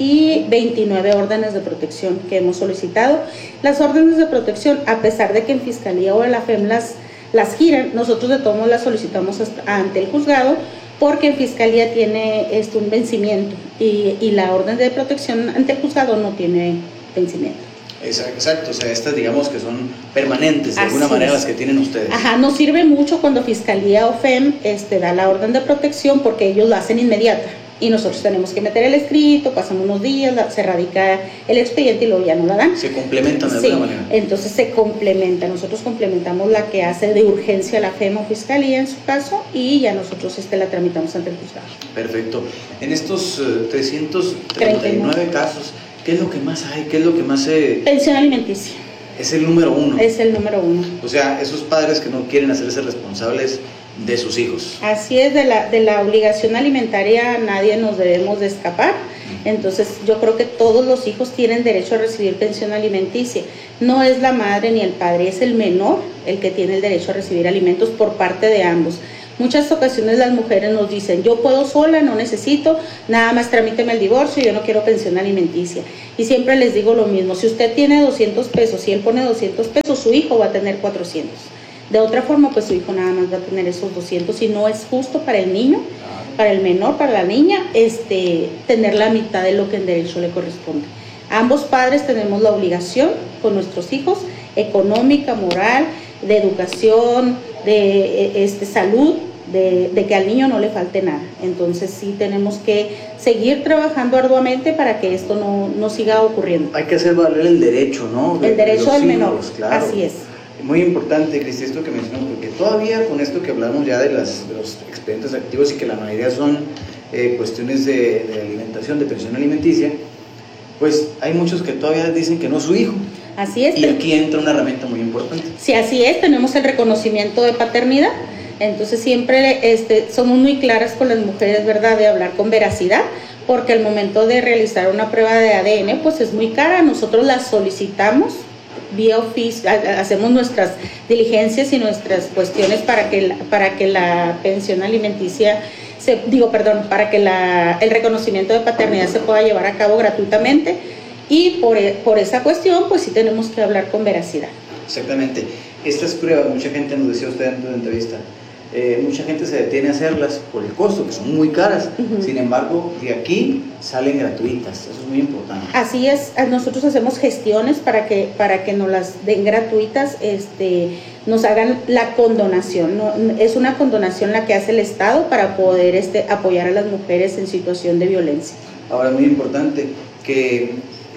V: y veintinueve órdenes de protección que hemos solicitado. Las órdenes de protección, a pesar de que en Fiscalía o en la F E M las, las giran, nosotros de todos modos las solicitamos hasta, ante el juzgado, porque en Fiscalía tiene esto, un vencimiento y, y la orden de protección ante el juzgado no tiene vencimiento.
H: Exacto, o sea, estas digamos que son permanentes de alguna
V: Así
H: manera
V: es.
H: las que tienen ustedes.
V: Ajá, nos sirve mucho cuando Fiscalía o F E M este, da la orden de protección porque ellos lo hacen inmediata. Y nosotros tenemos que meter el escrito, pasan unos días, la, se radica el expediente y luego ya no la dan.
H: Se complementan de
V: sí,
H: alguna manera.
V: Entonces se complementa. Nosotros complementamos la que hace de urgencia la F E M o Fiscalía en su caso y ya nosotros este, la tramitamos ante el juzgado.
H: Perfecto. En estos uh, trescientos treinta y nueve casos, ¿qué es lo que más hay? ¿Qué es lo que más se...?
V: Pensión alimenticia.
H: Es el número uno.
V: Es el número uno.
H: O sea, esos padres que no quieren hacerse responsables de sus hijos.
V: Así es, de la, de la obligación alimentaria nadie nos debemos de escapar. Entonces yo creo que todos los hijos tienen derecho a recibir pensión alimenticia. No es la madre ni el padre, es el menor el que tiene el derecho a recibir alimentos por parte de ambos. Muchas ocasiones las mujeres nos dicen, yo puedo sola, no necesito, nada más tramíteme el divorcio, yo no quiero pensión alimenticia. Y siempre les digo lo mismo, si usted tiene doscientos pesos, si él pone doscientos pesos, su hijo va a tener cuatrocientos. De otra forma, pues su hijo nada más va a tener esos doscientos y no es justo para el niño, para el menor, para la niña, este, tener la mitad de lo que en derecho le corresponde. Ambos padres tenemos la obligación con nuestros hijos, económica, moral, de educación, de este, salud, de, de que al niño no le falte nada. Entonces sí tenemos que seguir trabajando arduamente para que esto no, no siga ocurriendo.
H: Hay que hacer valer el derecho, ¿no? De,
V: el derecho
H: de
V: del
H: hijos,
V: menor,
H: claro.
V: Así es.
H: Muy importante, Cristi, esto que mencionamos, porque todavía con esto que hablamos ya de, las, de los expedientes activos y que la mayoría son eh, cuestiones de, de alimentación, de pensión alimenticia, pues hay muchos que todavía dicen que no es su hijo.
V: Así es.
H: Y aquí entra una herramienta muy importante.
V: Sí, así es, tenemos el reconocimiento de paternidad, entonces siempre este, somos muy claras con las mujeres, ¿verdad?, de hablar con veracidad, porque al momento de realizar una prueba de A D N, pues es muy cara, nosotros la solicitamos vía oficio, hacemos nuestras diligencias y nuestras cuestiones para que la, para que la pensión alimenticia, se, digo, perdón, para que la, el reconocimiento de paternidad se pueda llevar a cabo gratuitamente y por, por esa cuestión, pues sí tenemos que hablar con veracidad.
H: Exactamente. Estas pruebas, mucha gente nos decía usted en la entrevista, eh, mucha gente se detiene a hacerlas por el costo, que son muy caras. Uh-huh. Sin embargo, de aquí salen gratuitas, eso es muy importante.
V: Así es, nosotros hacemos gestiones para que, para que nos las den gratuitas, este, nos hagan la condonación, ¿no? Es una condonación la que hace el Estado para poder este, apoyar a las mujeres en situación de violencia.
H: Ahora, muy importante, que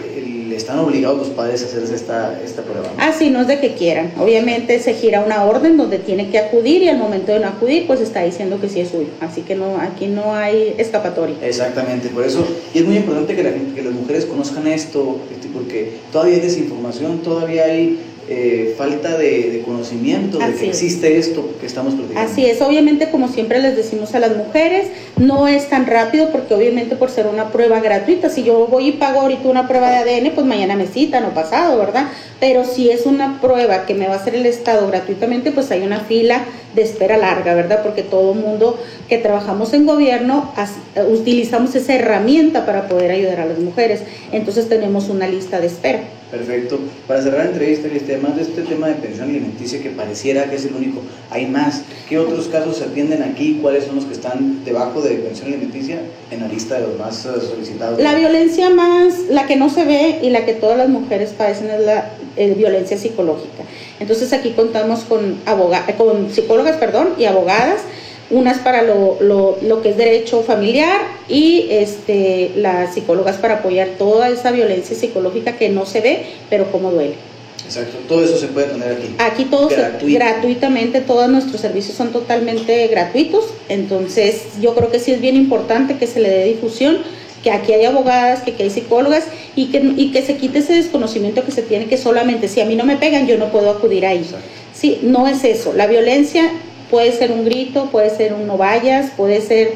H: le están obligados los padres a hacerse esta, esta prueba, ¿no?
V: Ah, sí, no es de que quieran. Obviamente se gira una orden donde tiene que acudir y al momento de no acudir, pues está diciendo que sí es suyo. Así que no, aquí no hay escapatoria.
H: Exactamente, por eso, y es muy importante que, la gente, que las mujeres conozcan esto, porque todavía hay desinformación, todavía hay eh, falta de, de conocimiento de
V: Así
H: que existe es. esto que estamos platicando.
V: Así es, obviamente como siempre les decimos a las mujeres, no es tan rápido porque obviamente por ser una prueba gratuita, si yo voy y pago ahorita una prueba de A D N, pues mañana me citan o pasado, ¿verdad? Pero si es una prueba que me va a hacer el Estado gratuitamente, pues hay una fila de espera larga, ¿verdad? Porque todo mundo que trabajamos en gobierno as, utilizamos esa herramienta para poder ayudar a las mujeres, entonces tenemos una lista de espera.
H: Perfecto. Para cerrar la entrevista, además de este tema de pensión alimenticia que pareciera que es el único, hay más. ¿Qué otros casos se atienden aquí? ¿Cuáles son los que están debajo de pensión alimenticia en la lista de los más solicitados?
V: La violencia más, la que no se ve y la que todas las mujeres padecen es la eh, violencia psicológica. Entonces aquí contamos con, aboga, con psicólogas perdón, y abogadas, unas para lo, lo, lo que es derecho familiar y este, las psicólogas para apoyar toda esa violencia psicológica que no se ve, pero como duele.
H: Exacto, todo eso se puede tener aquí.
V: Aquí todo se, gratuitamente, todos nuestros servicios son totalmente gratuitos, entonces yo creo que sí es bien importante que se le dé difusión, que aquí hay abogadas, que aquí hay psicólogas y que, y que se quite ese desconocimiento que se tiene que solamente si a mí no me pegan yo no puedo acudir ahí. Exacto. Sí, no es eso, la violencia puede ser un grito, puede ser un no vayas, puede ser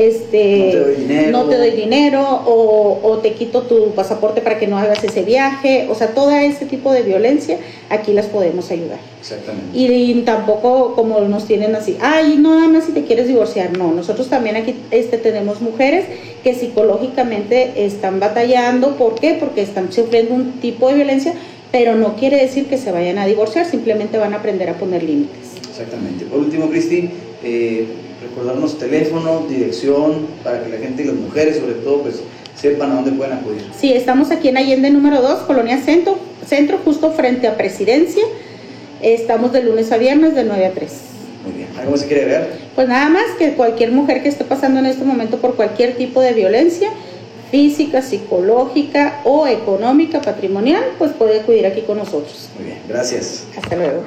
V: este,
H: no te doy dinero,
V: no te doy dinero o, o te quito tu pasaporte para que no hagas ese viaje, o sea, todo ese tipo de violencia, aquí las podemos ayudar.
H: Exactamente.
V: Y, y tampoco como nos tienen así, ay, no, nada más si te quieres divorciar, no, nosotros también aquí este, tenemos mujeres que psicológicamente están batallando, ¿por qué? Porque están sufriendo un tipo de violencia, pero no quiere decir que se vayan a divorciar, simplemente van a aprender a poner límites.
H: Exactamente. Por último, Cristi, eh, recordarnos teléfono, dirección, para que la gente y las mujeres, sobre todo, pues sepan a dónde pueden acudir.
V: Sí, estamos aquí en Allende número dos, Colonia Centro, Centro, justo frente a Presidencia. Estamos de lunes a viernes de nueve a tres.
H: Muy bien. ¿Algo más se quiere ver?
V: Pues nada más que cualquier mujer que esté pasando en este momento por cualquier tipo de violencia, física, psicológica o económica, patrimonial, pues puede acudir aquí con nosotros.
H: Muy bien, gracias.
V: Hasta luego.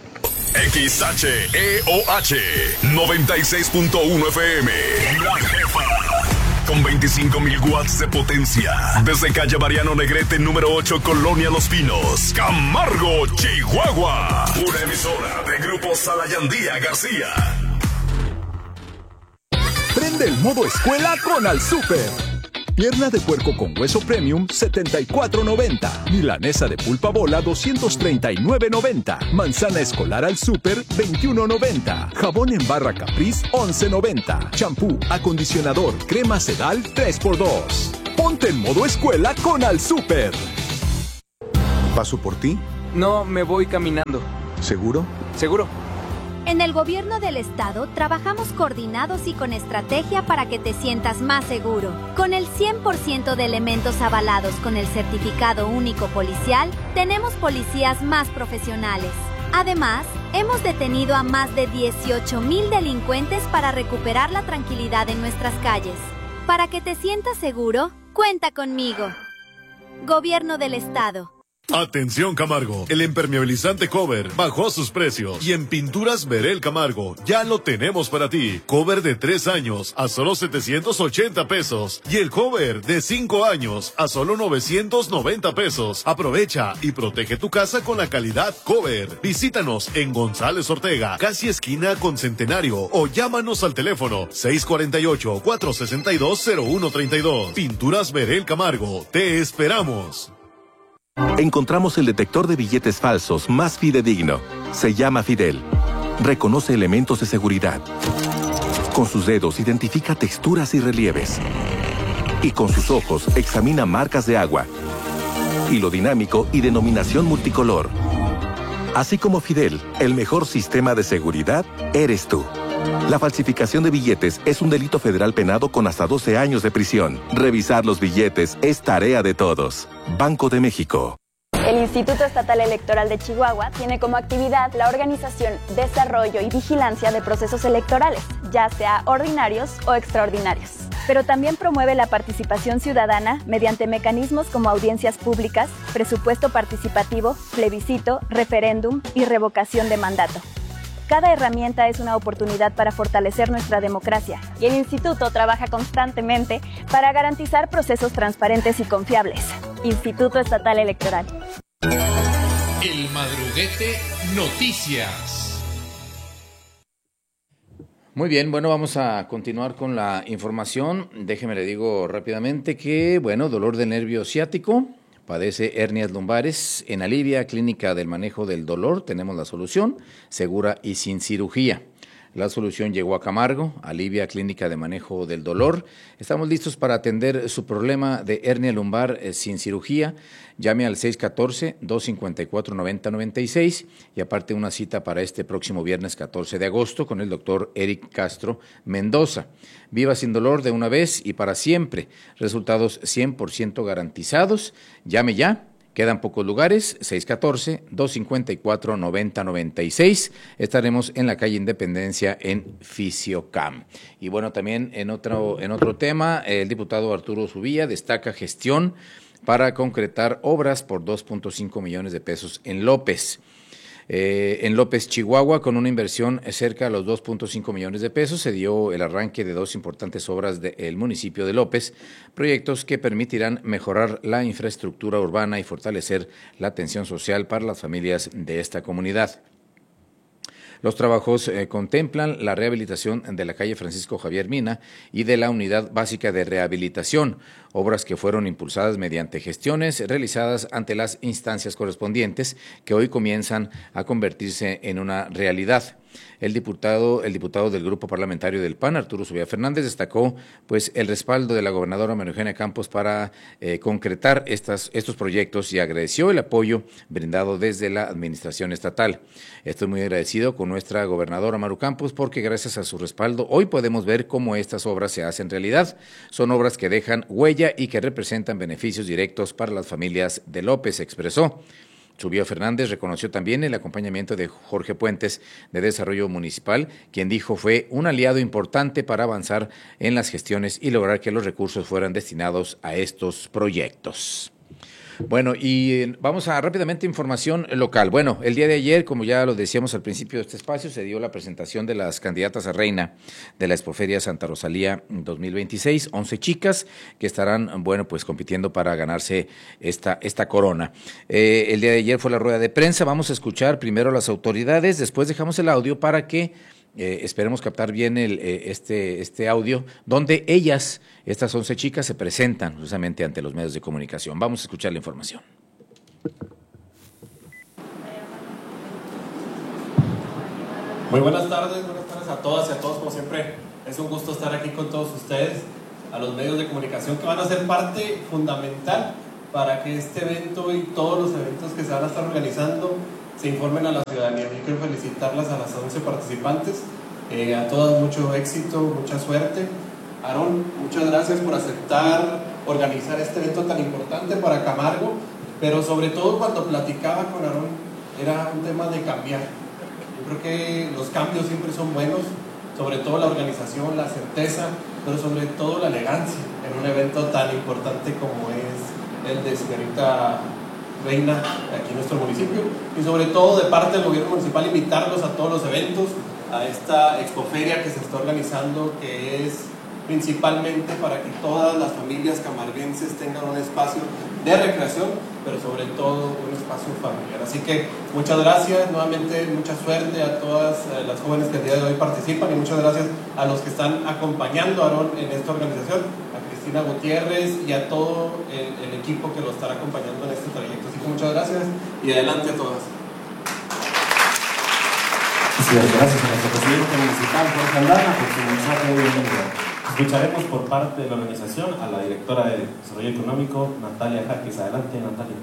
C: X H E O H noventa y seis punto uno F M. La Jefa. con veinticinco mil watts de potencia. Desde calle Mariano Negrete, número ocho, Colonia Los Pinos, Camargo, Chihuahua. Una emisora de Grupo Salayandía García.
A: Prende el modo escuela con Al Super. Pierna de puerco con hueso premium, setenta y cuatro noventa. Milanesa de pulpa bola, doscientos treinta y nueve noventa. Manzana escolar Al Super, veintiuno noventa. Jabón en barra Caprice, once noventa. Champú, acondicionador, crema sedal, tres por dos. Ponte en modo escuela con Al Super.
J: ¿Paso por ti?
K: No, me voy caminando.
J: ¿Seguro?
K: ¿Seguro?
L: En el gobierno del estado trabajamos coordinados y con estrategia para que te sientas más seguro. Con el cien por ciento de elementos avalados con el certificado único policial, tenemos policías más profesionales. Además, hemos detenido a más de dieciocho mil delincuentes para recuperar la tranquilidad en nuestras calles. Para que te sientas seguro, cuenta conmigo. Gobierno del estado.
R: Atención Camargo, el impermeabilizante Cover bajó sus precios y en Pinturas Verel Camargo ya lo tenemos para ti. Cover de tres años a solo setecientos ochenta pesos y el Cover de cinco años a solo novecientos noventa pesos. Aprovecha y protege tu casa con la calidad Cover. Visítanos en González Ortega, casi esquina con Centenario, o llámanos al teléfono seis cuatro ocho, cuatro seis dos, cero uno tres dos. Pinturas Verel Camargo, te esperamos.
W: Encontramos el detector de billetes falsos más fidedigno. Se llama Fidel. Reconoce elementos de seguridad. Con sus dedos identifica texturas y relieves. Y con sus ojos examina marcas de agua, hilo dinámico y denominación multicolor. Así como Fidel, el mejor sistema de seguridad eres tú. La falsificación de billetes es un delito federal penado con hasta doce años de prisión. Revisar los billetes es tarea de todos. Banco de México.
X: El Instituto Estatal Electoral de Chihuahua tiene como actividad la organización, desarrollo y vigilancia de procesos electorales, ya sea ordinarios o extraordinarios. Pero también promueve la participación ciudadana mediante mecanismos como audiencias públicas, presupuesto participativo, plebiscito, referéndum y revocación de mandato. Cada herramienta es una oportunidad para fortalecer nuestra democracia y el Instituto trabaja constantemente para garantizar procesos transparentes y confiables. Instituto Estatal Electoral.
F: El Madruguete Noticias.
G: Muy bien, bueno, vamos a continuar con la información. Déjeme le digo rápidamente que, bueno, dolor del nervio ciático. Padece hernias lumbares. En Alivia Clínica del Manejo del Dolor tenemos la solución, segura y sin cirugía. La solución llegó a Camargo, Alivia Clínica de Manejo del Dolor. Estamos listos para atender su problema de hernia lumbar eh, sin cirugía. Llame al seis uno cuatro, dos cinco cuatro, nueve cero nueve seis y aparte una cita para este próximo viernes catorce de agosto con el doctor Eric Castro Mendoza. Viva sin dolor de una vez y para siempre. Resultados cien por ciento garantizados. Llame ya. Quedan pocos lugares, seis uno cuatro, dos cinco cuatro, nueve cero nueve seis. Estaremos en la calle Independencia en Fisiocam. Y bueno, también en otro, en otro tema, el diputado Arturo Zubía destaca gestión para concretar obras por dos punto cinco millones de pesos en López. Eh, en López, Chihuahua, con una inversión cerca a los dos punto cinco millones de pesos, se dio el arranque de dos importantes obras del municipio de López, proyectos que permitirán mejorar la infraestructura urbana y fortalecer la atención social para las familias de esta comunidad. Los trabajos eh, contemplan la rehabilitación de la calle Francisco Javier Mina y de la Unidad Básica de Rehabilitación, obras que fueron impulsadas mediante gestiones realizadas ante las instancias correspondientes que hoy comienzan a convertirse en una realidad. El diputado, el diputado del Grupo Parlamentario del P A N, Arturo Zubía Fernández, destacó pues el respaldo de la gobernadora María Eugenia Campos para eh, concretar estas, estos proyectos y agradeció el apoyo brindado desde la administración estatal. Estoy muy agradecido con nuestra gobernadora Maru Campos porque gracias a su respaldo hoy podemos ver cómo estas obras se hacen realidad. Son obras que dejan huella y que representan beneficios directos para las familias de López, expresó. Zubía Fernández reconoció también el acompañamiento de Jorge Puentes de Desarrollo Municipal, quien dijo fue un aliado importante para avanzar en las gestiones y lograr que los recursos fueran destinados a estos proyectos. Bueno, y eh, vamos a rápidamente información local. Bueno, el día de ayer, como ya lo decíamos al principio de este espacio, se dio la presentación de las candidatas a reina de la Expoferia Santa Rosalía dos mil veintiséis, once chicas que estarán, bueno, pues compitiendo para ganarse esta, esta corona. Eh, el día de ayer fue la rueda de prensa, vamos a escuchar primero a las autoridades, después dejamos el audio para que eh, esperemos captar bien el, eh, este, este audio, donde ellas, estas once chicas, se presentan justamente ante los medios de comunicación. Vamos a escuchar la información.
O: Muy buenas tardes, buenas tardes a todas y a todos, como siempre es un gusto estar aquí con todos ustedes, a los medios de comunicación que van a ser parte fundamental para que este evento y todos los eventos que se van a estar organizando se informen a la ciudadanía. Yo quiero felicitarlas a las once participantes, eh, a todas mucho éxito, mucha suerte. Aarón, muchas gracias por aceptar organizar este evento tan importante para Camargo, pero sobre todo cuando platicaba con Aarón era un tema de cambiar. Yo creo que los cambios siempre son buenos, sobre todo la organización, la certeza, pero sobre todo la elegancia en un evento tan importante como es el de señorita reina aquí en nuestro municipio, y sobre todo de parte del gobierno municipal invitarlos a todos los eventos, a esta expoferia que se está organizando, que es principalmente para que todas las familias camarguenses tengan un espacio de recreación, pero sobre todo un espacio familiar. Así que muchas gracias, nuevamente mucha suerte a todas las jóvenes que el día de hoy participan, y muchas gracias a los que están acompañando a Aarón en esta organización, a Cristina Gutiérrez y a todo el, el equipo que lo estará acompañando en este trayecto. Así que muchas gracias y adelante a todas.
B: Muchas gracias a nuestro presidente municipal, Jorge Aldana, por su mensaje de bienvenida. Escucharemos por parte de la organización a la directora de Desarrollo Económico, Natalia Jaques. Adelante, Natalia.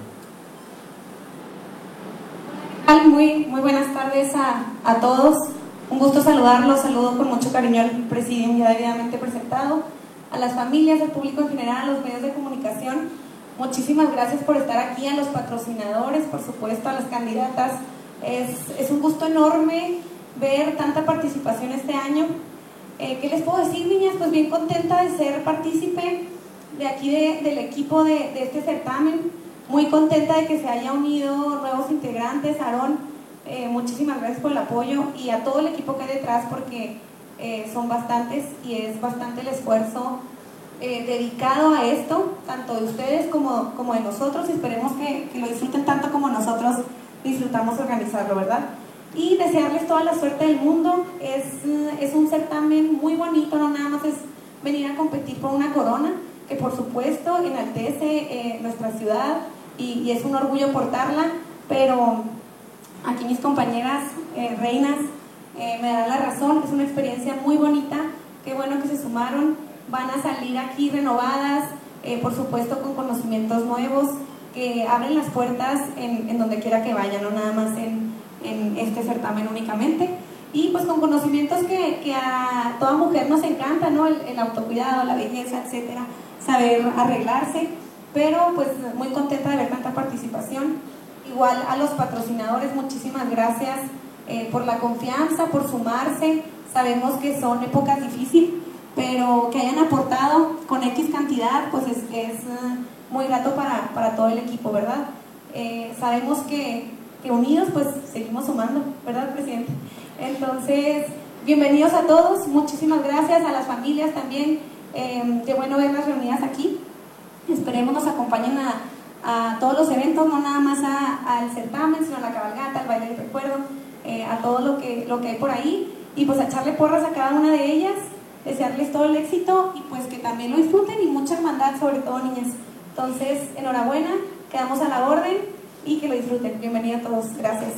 D: Muy, muy buenas tardes a, a todos. Un gusto saludarlos. Saludo con mucho cariño al presidium ya debidamente presentado, a las familias, al público en general, a los medios de comunicación. Muchísimas gracias por estar aquí, a los patrocinadores, por supuesto, a las candidatas. Es, es un gusto enorme ver tanta participación este año. Eh, ¿Qué les puedo decir, niñas? Pues bien contenta de ser partícipe de aquí de, del equipo de, de este certamen, muy contenta de que se haya unido nuevos integrantes. Aarón, eh, muchísimas gracias por el apoyo, y a todo el equipo que hay detrás, porque eh, son bastantes y es bastante el esfuerzo eh, dedicado a esto, tanto de ustedes como, como de nosotros, y esperemos que, que lo disfruten tanto como nosotros disfrutamos organizarlo, ¿verdad? Y desearles toda la suerte del mundo. Es, es un certamen muy bonito, no nada más es venir a competir por una corona, que por supuesto enaltece eh, nuestra ciudad y, y es un orgullo portarla, pero aquí mis compañeras eh, reinas eh, me dan la razón, es una experiencia muy bonita, qué bueno que se sumaron, van a salir aquí renovadas, eh, por supuesto con conocimientos nuevos, que abren las puertas en, en donde quiera que vayan, no nada más en en este certamen únicamente, y pues con conocimientos que, que a toda mujer nos encanta, ¿no? El, el autocuidado, la belleza, etcétera, saber arreglarse, pero pues muy contenta de ver tanta participación. Igual a los patrocinadores, muchísimas gracias eh, por la confianza, por sumarse. Sabemos que son épocas difíciles, pero que hayan aportado con X cantidad, pues es, es uh, muy grato para, para todo el equipo, ¿verdad? Eh, sabemos que que unidos pues seguimos sumando, ¿verdad, presidente? Entonces, bienvenidos a todos, muchísimas gracias a las familias también, eh, qué bueno verlas reunidas aquí. Esperemos nos acompañen a, a todos los eventos, no nada más a, al certamen, sino a la cabalgata, al baile del recuerdo, eh, a todo lo que, lo que hay por ahí, y pues a echarle porras a cada una de ellas, desearles todo el éxito y pues que también lo disfruten, y mucha hermandad, sobre todo, niñas. Entonces, enhorabuena, quedamos a la orden y que lo disfruten. Bienvenidos a todos. Gracias.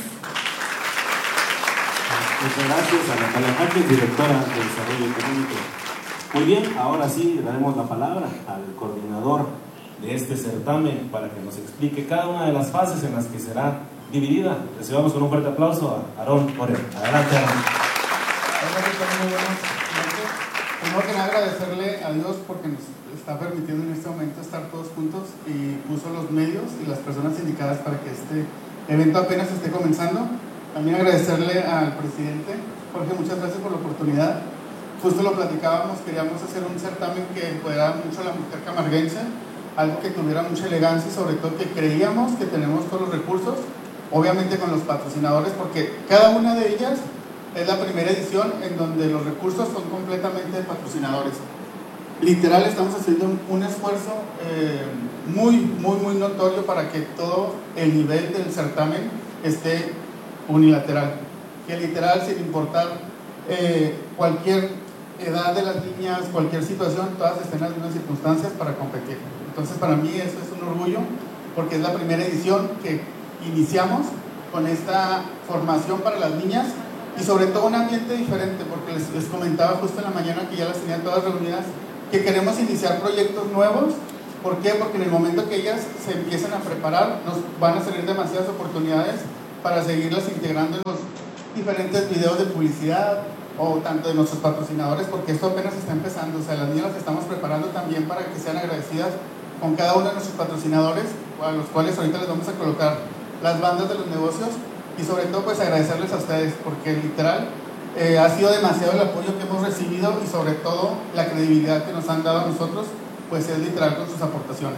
B: Muchas gracias a Natalia Jaques, directora de Desarrollo Económico. Muy bien, ahora sí le daremos la palabra al coordinador de este certamen para que nos explique cada una de las fases en las que será dividida. Recibamos con un fuerte aplauso a Aarón Moreno. Adelante, Aarón.
E: Primero que nada, agradecerle a Dios porque nos está permitiendo en este momento estar todos juntos y puso los medios y las personas indicadas para que este evento apenas esté comenzando. También agradecerle al presidente Jorge, muchas gracias por la oportunidad. Justo lo platicábamos, queríamos hacer un certamen que empoderara mucho a la mujer camarguense, algo que tuviera mucha elegancia y sobre todo que creíamos que tenemos todos los recursos, obviamente con los patrocinadores, porque cada una de ellas es la primera edición en donde los recursos son completamente de patrocinadores. Literal, estamos haciendo un, un esfuerzo eh, muy, muy, muy notorio para que todo el nivel del certamen esté unilateral. Que literal, sin importar eh, cualquier edad de las niñas, cualquier situación, todas estén en las mismas circunstancias para competir. Entonces, para mí eso es un orgullo, porque es la primera edición que iniciamos con esta formación para las niñas y sobre todo un ambiente diferente, porque les, les comentaba justo en la mañana que ya las tenían todas reunidas, que queremos iniciar proyectos nuevos. ¿Por qué? Porque en el momento que ellas se empiecen a preparar, nos van a salir demasiadas oportunidades para seguirlas integrando en los diferentes videos de publicidad o tanto de nuestros patrocinadores, porque esto apenas está empezando. O sea, las niñas las estamos preparando también para que sean agradecidas con cada uno de nuestros patrocinadores, a los cuales ahorita les vamos a colocar las bandas de los negocios, y sobre todo pues agradecerles a ustedes, porque literal eh, ha sido demasiado el apoyo que hemos recibido y sobre todo la credibilidad que nos han dado a nosotros, pues es literal con sus aportaciones.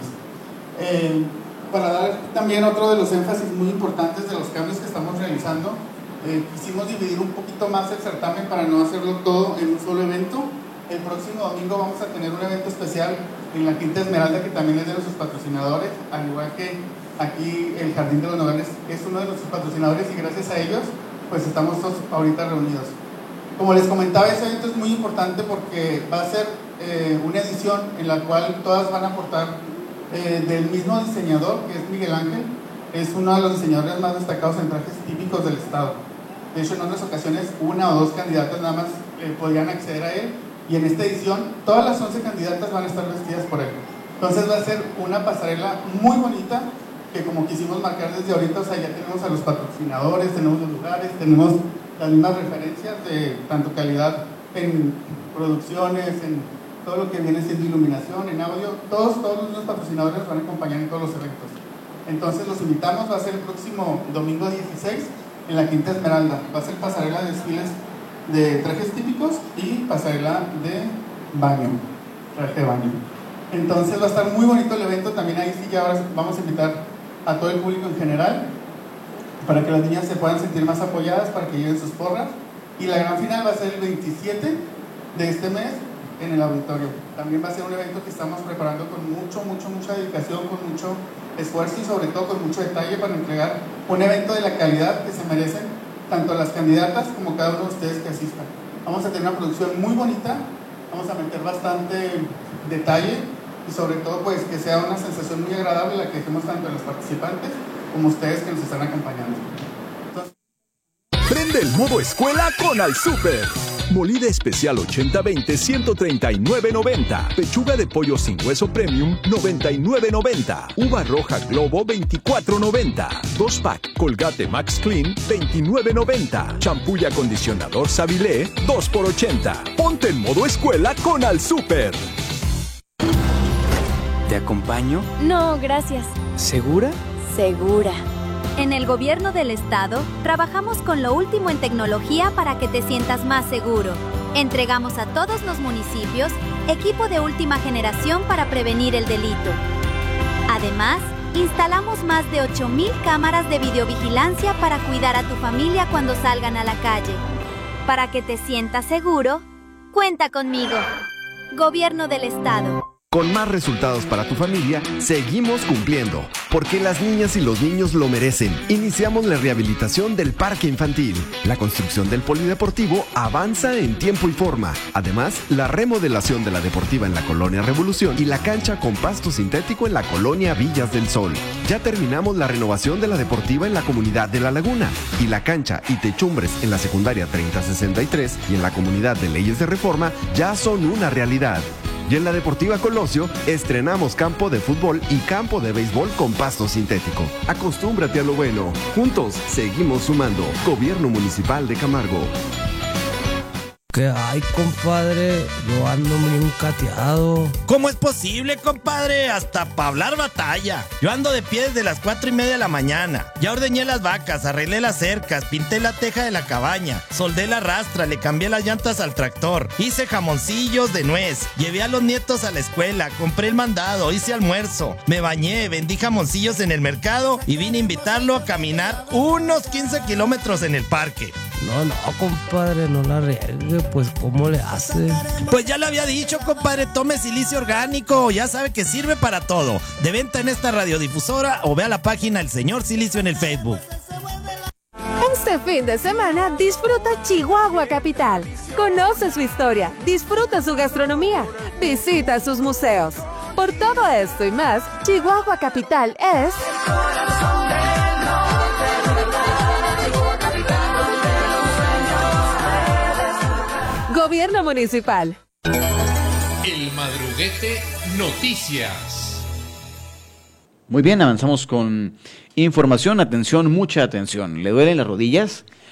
E: Eh, para dar también otro de los énfasis muy importantes de los cambios que estamos realizando, eh, quisimos dividir un poquito más el certamen para no hacerlo todo en un solo evento. El próximo domingo vamos a tener un evento especial en la Quinta Esmeralda, que también es de nuestros patrocinadores, al igual que aquí el Jardín de los Nogales es uno de nuestros patrocinadores, y gracias a ellos pues estamos todos ahorita reunidos. Como les comentaba, este evento es muy importante porque va a ser eh, una edición en la cual todas van a aportar eh, del mismo diseñador, que es Miguel Ángel. Es uno de los diseñadores más destacados en trajes típicos del estado. De hecho, en otras ocasiones una o dos candidatas nada más eh, podían acceder a él, y en esta edición todas las once candidatas van a estar vestidas por él. Entonces va a ser una pasarela muy bonita, que como quisimos marcar desde ahorita, o sea, ya tenemos a los patrocinadores, tenemos los lugares, tenemos las mismas referencias de tanto calidad en producciones, en todo lo que viene siendo iluminación, en audio, todos, todos los patrocinadores nos van a acompañar en todos los eventos. Entonces los invitamos, va a ser el próximo domingo dieciséis en la Quinta Esmeralda. Va a ser pasarela de desfiles de trajes típicos y pasarela de baño, traje de baño. Entonces va a estar muy bonito el evento. También ahí sí ya ahora vamos a invitar a todo el público en general para que las niñas se puedan sentir más apoyadas, para que lleven sus porras, y la gran final va a ser el veintisiete de este mes en el auditorio. También va a ser un evento que estamos preparando con mucho, mucho, mucha dedicación, con mucho esfuerzo y sobre todo con mucho detalle para entregar un evento de la calidad que se merecen tanto las candidatas como cada uno de ustedes que asistan. Vamos a tener una producción muy bonita, vamos a meter bastante detalle y sobre todo pues que sea una sensación muy agradable la que dejemos tanto a los participantes como ustedes que nos están acompañando. Entonces...
A: Prende el modo escuela con Al Super. Molida especial ochenta veinte, ciento treinta y nueve noventa. Pechuga de pollo sin hueso premium, noventa y nueve noventa. Uva roja Globo, veinticuatro noventa. Dos pack Colgate Max Clean, veintinueve noventa. Champú y acondicionador Savilé, dos por ochenta. Ponte en modo escuela con Al Super.
K: ¿Te acompaño?
X: No, gracias.
K: ¿Segura?
X: Segura.
L: En el gobierno del estado, trabajamos con lo último en tecnología para que te sientas más seguro. Entregamos a todos los municipios equipo de última generación para prevenir el delito. Además, instalamos más de ocho mil cámaras de videovigilancia para cuidar a tu familia cuando salgan a la calle. Para que te sientas seguro, cuenta conmigo. Gobierno del estado.
I: Con más resultados para tu familia, seguimos cumpliendo, porque las niñas y los niños lo merecen. Iniciamos la rehabilitación del parque infantil. La construcción del polideportivo avanza en tiempo y forma. Además, la remodelación de la deportiva en la Colonia Revolución y la cancha con pasto sintético en la Colonia Villas del Sol. Ya terminamos la renovación de la deportiva en la comunidad de La Laguna y la cancha y techumbres en la secundaria treinta sesenta y tres y en la comunidad de Leyes de Reforma ya son una realidad. Y en la Deportiva Colosio estrenamos campo de fútbol y campo de béisbol con pasto sintético. Acostúmbrate a lo bueno. Juntos seguimos sumando. Gobierno Municipal de Camargo.
M: ¿Qué hay, compadre? Yo ando bien cateado.
N: ¿Cómo es posible, compadre? Hasta para hablar batalla. Yo ando de pie desde las cuatro y media de la mañana. Ya ordeñé las vacas, arreglé las cercas, pinté la teja de la cabaña, soldé la rastra, le cambié las llantas al tractor, hice jamoncillos de nuez, llevé a los nietos a la escuela, compré el mandado, hice almuerzo, me bañé, vendí jamoncillos en el mercado y vine a invitarlo a caminar unos quince kilómetros en el parque.
M: No, no, compadre, no la riegue, pues ¿cómo le hace?
N: Pues ya le había dicho, compadre, tome silicio orgánico, ya sabe que sirve para todo. De venta en esta radiodifusora o vea la página El Señor Silicio en el Facebook.
S: Este fin de semana disfruta Chihuahua Capital. Conoce su historia, disfruta su gastronomía, visita sus museos. Por todo esto y más, Chihuahua Capital es... Gobierno Municipal.
F: El Madruguete Noticias.
H: Muy bien, avanzamos con información. Atención, mucha atención. ¿Le duelen las rodillas?